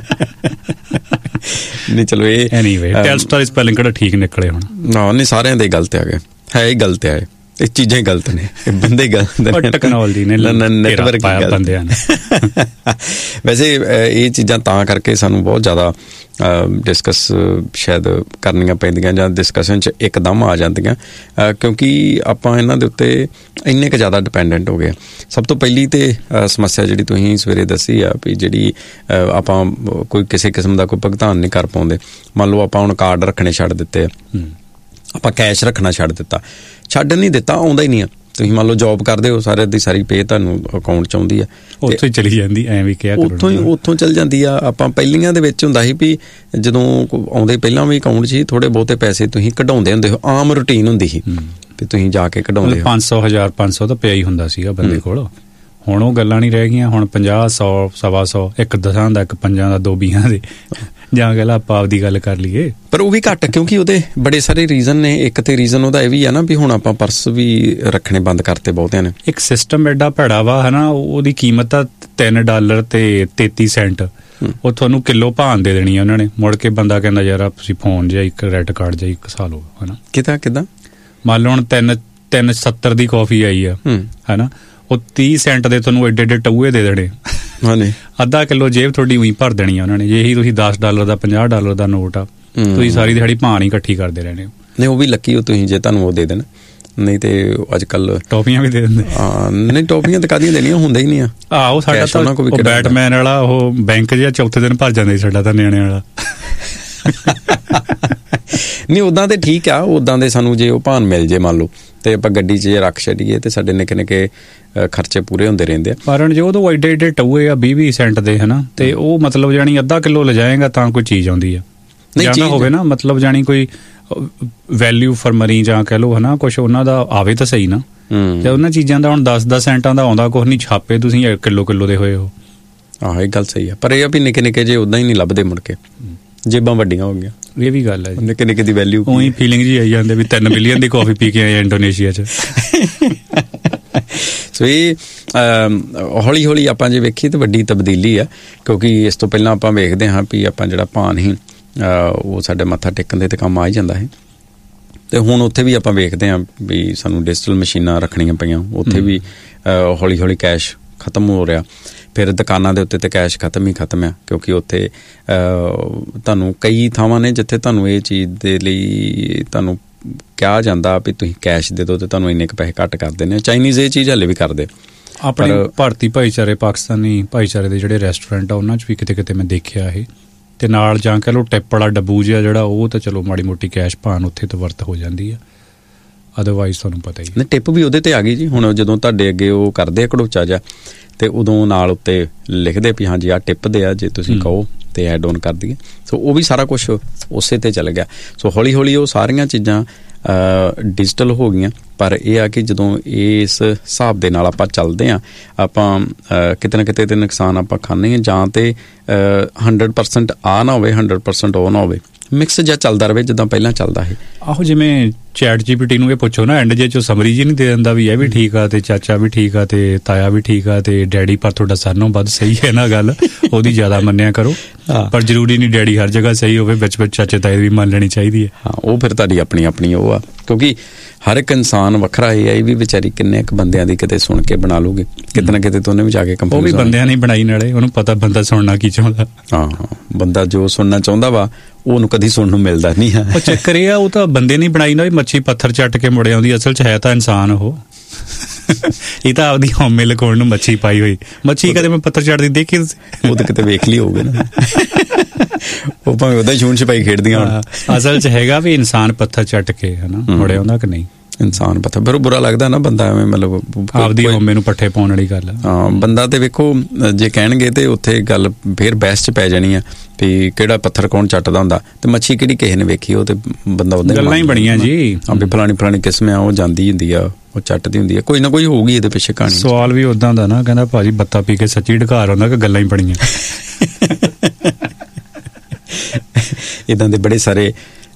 ਨਹੀਂ ਚਲੋ ਇਹ ਐਨੀਵੇ ਟੈਲਸਟਾ ਦੀ ਸਪੈਲਿੰਗ ਕਿਹੜਾ ਠੀਕ ਨਿਕਲੇ ਹੁਣ। ਨਹੀਂ, ਸਾਰਿਆਂ ਦੇ ਗਲਤ ਆ ਗਏ, ਹੈ ਹੀ ਗਲਤ ਆ, ਇਹ ਚੀਜ਼ਾਂ ਹੀ ਗਲਤ ਨੇ, ਬੰਦੇ ਗਲਤ ਨੇ, ਟੈਕਨੋਲੋਜੀ ਨੇ ਨੈਟਵਰਕ ਪਾਇਆ ਬੰਦਿਆਂ ਨੇ। ਵੈਸੇ ਇਹ ਚੀਜ਼ਾਂ ਤਾਂ ਕਰਕੇ ਸਾਨੂੰ ਬਹੁਤ ਜ਼ਿਆਦਾ ਡਿਸਕਸ ਸ਼ਾਇਦ ਕਰਨੀਆਂ ਪੈਂਦੀਆਂ ਜਾਂ ਡਿਸਕਸ਼ਨ 'ਚ ਇੱਕਦਮ ਆ ਜਾਂਦੀਆਂ, ਕਿਉਂਕਿ ਆਪਾਂ ਇਹਨਾਂ ਦੇ ਉੱਤੇ ਇੰਨੇ ਕੁ ਜ਼ਿਆਦਾ ਡਿਪੈਂਡੈਂਟ ਹੋ ਗਏ। ਸਭ ਤੋਂ ਪਹਿਲੀ ਤੇ ਸਮੱਸਿਆ ਜਿਹੜੀ ਤੁਸੀਂ ਸਵੇਰੇ ਦੱਸੀ ਆ ਵੀ ਜਿਹੜੀ ਆਪਾਂ ਕੋਈ ਕਿਸੇ ਕਿਸਮ ਦਾ ਕੋਈ ਭੁਗਤਾਨ ਨਹੀਂ ਕਰ ਪਾਉਂਦੇ। ਮੰਨ ਲਓ ਆਪਾਂ ਹੁਣ ਕਾਰਡ ਰੱਖਣੇ ਛੱਡ ਦਿੱਤੇ, ਆਪਾਂ ਕੈਸ਼ ਰੱਖਣਾ ਛੱਡ ਨਹੀਂ ਦਿੱਤਾ, ਆਉਂਦਾ ਹੀ ਨਹੀਂ ਆ। ਤੁਸੀਂ ਮੰਨ ਲਓ ਜੋਬ ਕਰਦੇ ਹੋ, ਸਾਰੇ ਦੀ ਸਾਰੀ ਪੇ ਤੁਹਾਨੂੰ ਅਕਾਊਂਟ 'ਚ ਆਉਂਦੀ ਆ, ਉੱਥੋਂ ਹੀ ਚਲੀ ਜਾਂਦੀ, ਐਂ ਵੀ ਕਿਹਾ ਉੱਥੋਂ ਚਲ ਜਾਂਦੀ ਆ। ਆਪਾਂ ਪਹਿਲੀਆਂ ਦੇ ਵਿੱਚ ਹੁੰਦਾ ਸੀ ਵੀ ਜਦੋਂ ਆਉਂਦੇ ਪਹਿਲਾਂ ਵੀ ਅਕਾਊਂਟ 'ਚ ਹੀ ਥੋੜੇ ਬਹੁਤੇ ਪੈਸੇ ਤੁਸੀਂ ਕਢਾਉਂਦੇ ਹੁੰਦੇ ਹੋ, ਆਮ ਰੂਟੀਨ ਹੁੰਦੀ ਸੀ ਵੀ ਤੁਸੀਂ ਜਾ ਕੇ ਕਢਾਉਂਦੇ। 500 1500 ਤਾਂ ਪਿਆ ਹੀ ਹੁੰਦਾ ਸੀਗਾ ਬੰਦੇ ਕੋਲ। ਹੁਣ ਉਹ ਗੱਲਾਂ ਨਹੀਂ ਰਹਿ ਗਈਆਂ। ਹੁਣ 50 100 125 ਇੱਕ 10 ਦਾ, ਇੱਕ 5 ਦਾ, 2 20 ਦੇ, ਜਾਂ ਗੱਲ ਆਪਾਂ ਆਪਦੀ ਗੱਲ ਕਰ ਲਈਏ। ਪਰ ਉਹ ਵੀ ਘੱਟ, ਕਿਉਂਕਿ ਉਹਦੇ ਬੜੇ ਸਾਰੇ ਰੀਜ਼ਨ ਨੇ। ਇੱਕ ਤੇ ਰੀਜ਼ਨ ਉਹਦਾ ਇਹ ਵੀ ਆ ਨਾ ਵੀ ਹੁਣ ਆਪਾਂ ਪਰਸ ਵੀ ਰੱਖਣੇ ਬੰਦ ਕਰਤੇ ਬਹੁਤਿਆਂ ਨੇ। ਇੱਕ ਸਿਸਟਮ ਐਡਾ ਭੈੜਾ ਵਾ ਹਨਾ, ਉਹਦੀ ਕੀਮਤ ਆ $3 ਤੇ 33 ਸੈਂਟ। ਉਹ ਤੁਹਾਨੂੰ ਕਿਲੋ ਭਾਨ ਦੇ ਦੇਣੀ ਆ ਉਹਨਾਂ ਨੇ। ਮੁੜ ਕੇ ਬੰਦਾ ਕਹਿੰਦਾ ਯਾਰ ਤੁਸੀਂ ਫੋਨ ਜਾਂ ਇੱਕ ਕ੍ਰੈਡਿਟ ਕਾਰਡ ਜਾਂ ਇੱਕ ਸਾਲ ਹੋ ਹਨਾ। ਕਿੱਦਾਂ ਮੰਨ ਲਓ ਹੁਣ 370 ਦੀ ਕਾਫੀ ਆਈ ਆ ਹਨਾ, ਉਹ 30 ਸੈਂਟ ਦੇ ਤੁਹਾਨੂੰ ਏਡੇ ਟਊਏ ਦੇ ਦੇਣੇ। ਅੱਧਾ ਕਿਲੋ ਜੇਬ ਤੁਹਾਡੀ ਉਹੀ ਭਰ ਦੇਣੀ ਆ ਉਹਨਾਂ ਨੇ। ਜੇ ਇਹੀ ਤੁਸੀਂ $10 ਦਾ $50 ਦਾ ਨੋਟ ਆ ਤੁਸੀਂ ਸਾਰੀ ਦਿਹਾੜੀ ਭਾਣ ਹੀ ਇਕੱਠੀ ਕਰਦੇ ਰਹਿੰਦੇ ਹੋ। ਨਹੀਂ, ਉਹ ਵੀ ਲੱਕੀ ਹੋ ਤੁਸੀਂ ਜੇ ਤੁਹਾਨੂੰ ਉਹ ਦੇ ਦੇਣ, ਨਹੀਂ ਤੇ ਅੱਜ ਕੱਲ ਟੌਫੀਆਂ ਵੀ ਦੇ ਦਿੰਦੇ। ਨਹੀਂ, ਟੌਫੀਆਂ ਤਾਂ ਕਾਹਦੀਆਂ ਦੇਣੀਆਂ, ਹੁੰਦਾ ਹੀ ਨਹੀਂ ਆ। ਉਹ ਸਾਡਾ ਤਾਂ ਉਹ ਬੈਟਮੈਨ ਵਾਲਾ ਉਹ ਬੈਂਕ ਜਿਹਾ ਚੌਥੇ ਦਿਨ ਭਰ ਜਾਂਦਾ ਸੀ ਸਾਡਾ ਤਾਂ ਨਿਆਣੇ ਵਾਲਾ। ਨਹੀਂ, ਉੱਦਾਂ ਤੇ ਠੀਕ ਆ, ਉੱਦਾਂ ਦੇ ਸਾਨੂੰ ਜੇ ਉਹ ਭਾਨ ਮਿਲ ਜੇ ਮੰਨ ਲਓ ਤੇ ਆਪਾਂ ਗੱਡੀ 'ਚ ਰੱਖ ਛੱਡੀਏ ਤੇ ਸਾਡੇ ਨਿੱਕੇ ਨਿੱਕੇ ਖਰਚੇ ਪੂਰੇ ਹੁੰਦੇ ਰਹਿੰਦੇ ਆ। ਪਰ ਜੇ ਉਦੋਂ ਐਡੇ ਐਡੇ ਟਊਏ ਆ 20-20 ਸੈਂਟ ਦੇ ਹਨਾ, ਤੇ ਉਹ ਮਤਲਬ ਜਾਣੀ ਅੱਧਾ ਕਿਲੋ ਲਿਜਾਏਗਾ ਤਾਂ ਕੋਈ ਚੀਜ਼ ਆਉਂਦੀ ਆ। ਜਾਂ ਹੋਵੇ ਨਾ ਮਤਲਬ ਜਾਣੀ ਕੋਈ ਵੈਲਿਊ ਫॉर ਮਨੀ ਜਾਂ ਕਹਿ ਲਓ ਹਨਾ, ਕੁਛ ਉਹਨਾਂ ਦਾ ਆਵੇ ਤਾਂ ਸਹੀ ਨਾ। ਤੇ ਉਹਨਾਂ ਚੀਜ਼ਾਂ ਦਾ ਹੁਣ 10-10 ਸੈਂਟਾਂ ਦਾ ਆਉਂਦਾ ਕੁਛ ਨਹੀਂ, ਛਾਪੇ ਤੁਸੀਂ ਕਿਲੋ ਦੇ ਹੋਏ ਹੋ। ਆਹ ਇਹ ਗੱਲ ਸਹੀ ਆ, ਪਰ ਇਹ ਆ ਵੀ ਨਿੱਕੇ ਨਿੱਕੇ ਜੇ ਉਦਾਂ ਹੀ ਨਹੀਂ ਲੱਭਦੇ, ਮੁੜ ਕੇ ਜੇਬਾਂ ਵੱਡੀਆਂ ਹੋ ਗਈਆਂ। ਇਹ ਵੀ ਗੱਲ ਹੈ ਜੀ, ਨਿੱਕੇ ਨਿੱਕੇ ਦੀ ਵੈਲਿਊ ਉਹੀ ਫੀਲਿੰਗ ਜੀ ਆਈ ਜਾਂਦੇ ਵੀ 3 ਬਿਲੀਅਨ ਦੀ ਕਾਫੀ ਪੀ ਕੇ ਆਏ ਇੰਡੋਨੇਸ਼ੀਆ 'ਚ। ਸੋ ਇਹ ਹੌਲੀ ਹੌਲੀ ਆਪਾਂ ਜੇ ਵੇਖੀਏ ਤਾਂ ਵੱਡੀ ਤਬਦੀਲੀ ਆ, ਕਿਉਂਕਿ ਇਸ ਤੋਂ ਪਹਿਲਾਂ ਆਪਾਂ ਵੇਖਦੇ ਹਾਂ ਵੀ ਆਪਾਂ ਜਿਹੜਾ ਭਾਨ ਸੀ ਉਹ ਸਾਡੇ ਮੱਥਾ ਟੇਕਣ ਦੇ ਤੇ ਕੰਮ ਆ ਹੀ ਜਾਂਦਾ ਹੈ, ਤੇ ਹੁਣ ਉੱਥੇ ਵੀ ਆਪਾਂ ਵੇਖਦੇ ਹਾਂ ਵੀ ਸਾਨੂੰ ਡਿਜੀਟਲ ਮਸ਼ੀਨਾਂ ਰੱਖਣੀਆਂ ਪਈਆਂ, ਉੱਥੇ ਵੀ ਹੌਲੀ ਹੌਲੀ ਕੈਸ਼ ਖਤਮ ਹੋ ਰਿਹਾ। ਫਿਰ ਦੁਕਾਨਾਂ ਦੇ ਉੱਤੇ ਤੇ ਕੈਸ਼ ਖਤਮ ਆ, ਕਿਉਂਕਿ ਉੱਥੇ ਤੁਹਾਨੂੰ ਕਈ ਥਾਵਾਂ ਨੇ ਜਿੱਥੇ ਤੁਹਾਨੂੰ ਇਹ ਚੀਜ਼ ਦੇ ਲਈ ਤੁਹਾਨੂੰ ਕਿਹਾ ਜਾਂਦਾ ਵੀ ਤੁਸੀਂ ਕੈਸ਼ ਦੇ ਦਿਓ ਤੇ ਤੁਹਾਨੂੰ ਇੰਨੇ ਕੁ ਪੈਸੇ ਘੱਟ ਕਰ ਦਿੰਦੇ। ਚਾਈਨੀਜ਼ ਇਹ ਚੀਜ਼ ਹਲੇ ਵੀ ਕਰਦੇ। ਆਪਣੇ ਭਾਰਤੀ ਭਾਈਚਾਰੇ, ਪਾਕਿਸਤਾਨੀ ਭਾਈਚਾਰੇ ਦੇ ਜਿਹੜੇ ਰੈਸਟੋਰੈਂਟ ਆ ਉਹਨਾਂ 'ਚ ਵੀ ਕਿਤੇ ਮੈਂ ਦੇਖਿਆ ਇਹ, ਤੇ ਨਾਲ ਜਾਂ ਕਹਿ ਲਓ ਟਿਪ ਵਾਲਾ ਡੱਬੂ ਜਿਹਾ ਜਿਹੜਾ, ਉਹ ਤਾਂ ਚਲੋ ਮਾੜੀ ਮੋਟੀ ਕੈਸ਼ ਭਾਨ ਉੱਥੇ ਤਾਂ ਵਰਤ ਹੋ ਜਾਂਦੀ ਆ, ਅਦਰਵਾਈਜ਼ ਤੁਹਾਨੂੰ ਪਤਾ ਹੀ ਨਹੀਂ। ਟਿਪ ਵੀ ਉਹਦੇ ਤੇ ਆ ਗਈ ਜੀ। ਹੁਣ ਜਦੋਂ ਤੁਹਾਡੇ ਅੱਗੇ ਉਹ ਕਰਦੇ ਆ ਘੜੋਚਾ ਜਿਹਾ, ਤੇ ਉਦੋਂ ਨਾਲ ਉੱਤੇ ਲਿਖਦੇ ਵੀ ਹਾਂਜੀ ਆਹ ਟਿਪ ਦੇ ਆ, ਜੇ ਤੁਸੀਂ ਕਹੋ ਤੇ ਐਡ ਔਨ ਕਰ ਦਈਏ। ਸੋ ਉਹ ਵੀ ਸਾਰਾ ਕੁਛ ਉਸੇ ਤੇ ਚੱਲ ਗਿਆ। ਸੋ ਹੌਲੀ ਹੌਲੀ ਉਹ ਸਾਰੀਆਂ ਚੀਜ਼ਾਂ ਡਿਜੀਟਲ ਹੋ ਗਈਆਂ, ਪਰ ਇਹ ਆ ਕਿ ਜਦੋਂ ਇਸ ਹਿਸਾਬ ਦੇ ਨਾਲ ਆਪਾਂ ਚੱਲਦੇ ਹਾਂ, ਆਪਾਂ ਕਿਤੇ ਨਾ ਕਿਤੇ ਤੇ ਨੁਕਸਾਨ ਆਪਾਂ ਖਾਂਦੇ ਹਾਂ, ਜਾਂ ਤੇ 100% ਆ ਨਾ ਹੋਵੇ, 100% ਉਹ ਨਾ ਹੋਵੇ, ਮਿਕਸ ਜਿਹਾ ਚੱਲਦਾ ਰਹੇ ਜਿੱਦਾਂ ਪਹਿਲਾਂ ਚੱਲਦਾ ਹੈ। ਆਹੋ, ਜਿਵੇਂ ਚੈਟ ਜੀਪੀਟੀ ਨੂੰ ਇਹ ਪੁੱਛੋ ਨਾ, ਐਂਡ ਜੇ ਚੋਂ ਸਮਰੀ ਜੀ ਨਹੀਂ ਦੇ ਦਿੰਦਾ ਵੀ ਇਹ ਵੀ ਠੀਕ ਆ ਤੇ ਚਾਚਾ ਵੀ ਠੀਕ ਆ ਤੇ ਤਾਇਆ ਵੀ ਠੀਕ ਆ ਤੇ ਡੈਡੀ, ਪਰ ਤੁਹਾਡਾ ਸਾਰਿਆਂ ਨਾਲੋਂ ਵੱਧ ਸਹੀ ਹੈ ਨਾ ਗੱਲ, ਉਹਦੀ ਜ਼ਿਆਦਾ ਮੰਨਿਆ ਕਰੋ। ਪਰ ਜ਼ਰੂਰੀ ਨਹੀਂ ਡੈਡੀ ਹਰ ਜਗ੍ਹਾ ਸਹੀ ਹੋਵੇ, ਵਿੱਚ ਚਾਚੇ ਤਾਏ ਵੀ ਮੰਨ ਲੈਣੀ ਚਾਹੀਦੀ ਹੈ। ਹਾਂ, ਉਹ ਫਿਰ ਤੁਹਾਡੀ ਆਪਣੀ ਉਹ ਆ, ਕਿਉਂਕਿ ਹਰ ਇੱਕ ਇਨਸਾਨ ਵੱਖਰਾ ਹੈ। ਇਹ ਵੀ ਵਿਚਾਰੀ ਕਿੰਨੇ ਕੁ ਬੰਦਿਆਂ ਦੀ ਕਿਤੇ ਸੁਣ ਕੇ ਬਣਾ ਲੂਗੀ, ਕਿਤੇ ਨਾ ਕਿਤੇ ਤੋਂ ਉਹਨੇ ਵੀ ਜਾ ਕੇ ਕੰਪਨੀ, ਉਹ ਵੀ ਬੰਦਿਆਂ ਨਹੀਂ ਬਣਾਈ, ਨਾਲੇ ਉਹਨੂੰ ਪਤਾ ਬੰਦਾ ਸੁਣਨਾ ਕੀ ਚਾਹੁੰਦਾ। ਹਾਂ, ਬੰਦਾ ਜੋ ਸੁਣਨਾ ਚਾਹੁੰਦਾ ਵਾ ਉਹਨੂੰ ਕਦੀ ਸੁਣਨ ਨੂੰ ਮਿਲਦਾ ਨਹੀਂ ਹੈ। ਉਹ ਚੱਕਰ ਇਹ ਆ, ਉਹ ਤਾਂ ਬੰਦੇ ਨਹੀਂ ਬਣਾਈ ਨਾ ਵੀ ਮੱਛੀ ਪੱਥਰ ਚੱਟ ਕੇ ਮੁੜ ਆਉਂਦੀ, ਅਸਲ 'ਚ ਹੈ ਤਾਂ ਇਨਸਾਨ ਉਹ। ਇਹ ਤਾਂ ਆਪਦੀ ਹਉਮੈ ਲਗਾਉਣ ਨੂੰ ਮੱਛੀ ਪਾਈ ਹੋਈ। ਮੱਛੀ ਕਦੇ ਮੈਂ ਪੱਥਰ ਚੱਟਦੀ ਦੇਖੀ? ਉਹ ਤਾਂ ਕਿਤੇ ਵੇਖ ਲਈ ਹੋਊਗਾ ਨਾ, ਉਹ ਭਾਵੇਂ ਉਹਦਾ ਛੂਣ ਛਪਾਈ ਖੇਡਦੀਆਂ ਹੋਣ। ਅਸਲ 'ਚ ਹੈਗਾ ਵੀ ਇਨਸਾਨ ਪੱਥਰ ਚੱਟ ਕੇ ਹਨਾ ਮੁੜ ਆਉਂਦਾ ਕਿ ਨਹੀਂ। ਇਨਸਾਨ ਪੱਥਰ, ਫਿਰ ਬੁਰਾ ਲੱਗਦਾ ਨਾ ਬੰਦਾ ਐਵੇਂ, ਮਤਲਬ ਆਪਦੀ ਹਉਮੈ ਨੂੰ ਪੱਠੇ ਪਾਉਣ ਵਾਲੀ ਗੱਲ। ਹਾਂ, ਬੰਦਾ ਤੇ ਵੇਖੋ ਜੇ ਕਹਿਣਗੇ ਤੇ ਉੱਥੇ ਗੱਲ ਫਿਰ ਬਹਿਸ 'ਚ ਪੈ ਜਾਣੀ ਆ ਵੀ ਕਿਹੜਾ ਪੱਥਰ ਕੌਣ ਚੱਟਦਾ ਹੁੰਦਾ, ਤੇ ਮੱਛੀ ਕਿਹੜੀ ਕਿਸੇ ਨੇ ਵੇਖੀ, ਉਹ ਤੇ ਬੰਦਾ ਉਹਦਾ ਗੱਲਾਂ ਹੀ ਬਣੀਆਂ ਜੀ। ਹਾਂ, ਵੀ ਫਲਾਣੀ ਕਿਸਮ ਆ, ਉਹ ਜਾਂਦੀ ਹੁੰਦੀ ਆ, ਉਹ ਚੱਟਦੀ ਹੁੰਦੀ ਆ, ਕੋਈ ਨਾ ਕੋਈ ਹੋਊਗੀ ਇਹਦੇ ਪਿੱਛੇ ਕਹਾਣੀ। ਸਵਾਲ ਵੀ ਉਦਾਂ ਦਾ ਨਾ, ਕਹਿੰਦਾ ਭਾਜੀ ਬੱਤਾ ਪੀ ਕੇ ਸੱਚੀ ਢਕਾਰ ਹੁੰਦਾ ਕਿ ਗੱਲਾਂ ਹੀ ਬਣੀਆਂ। ਇੱਦਾਂ ਦੇ ਬੜੇ ਸਾਰੇ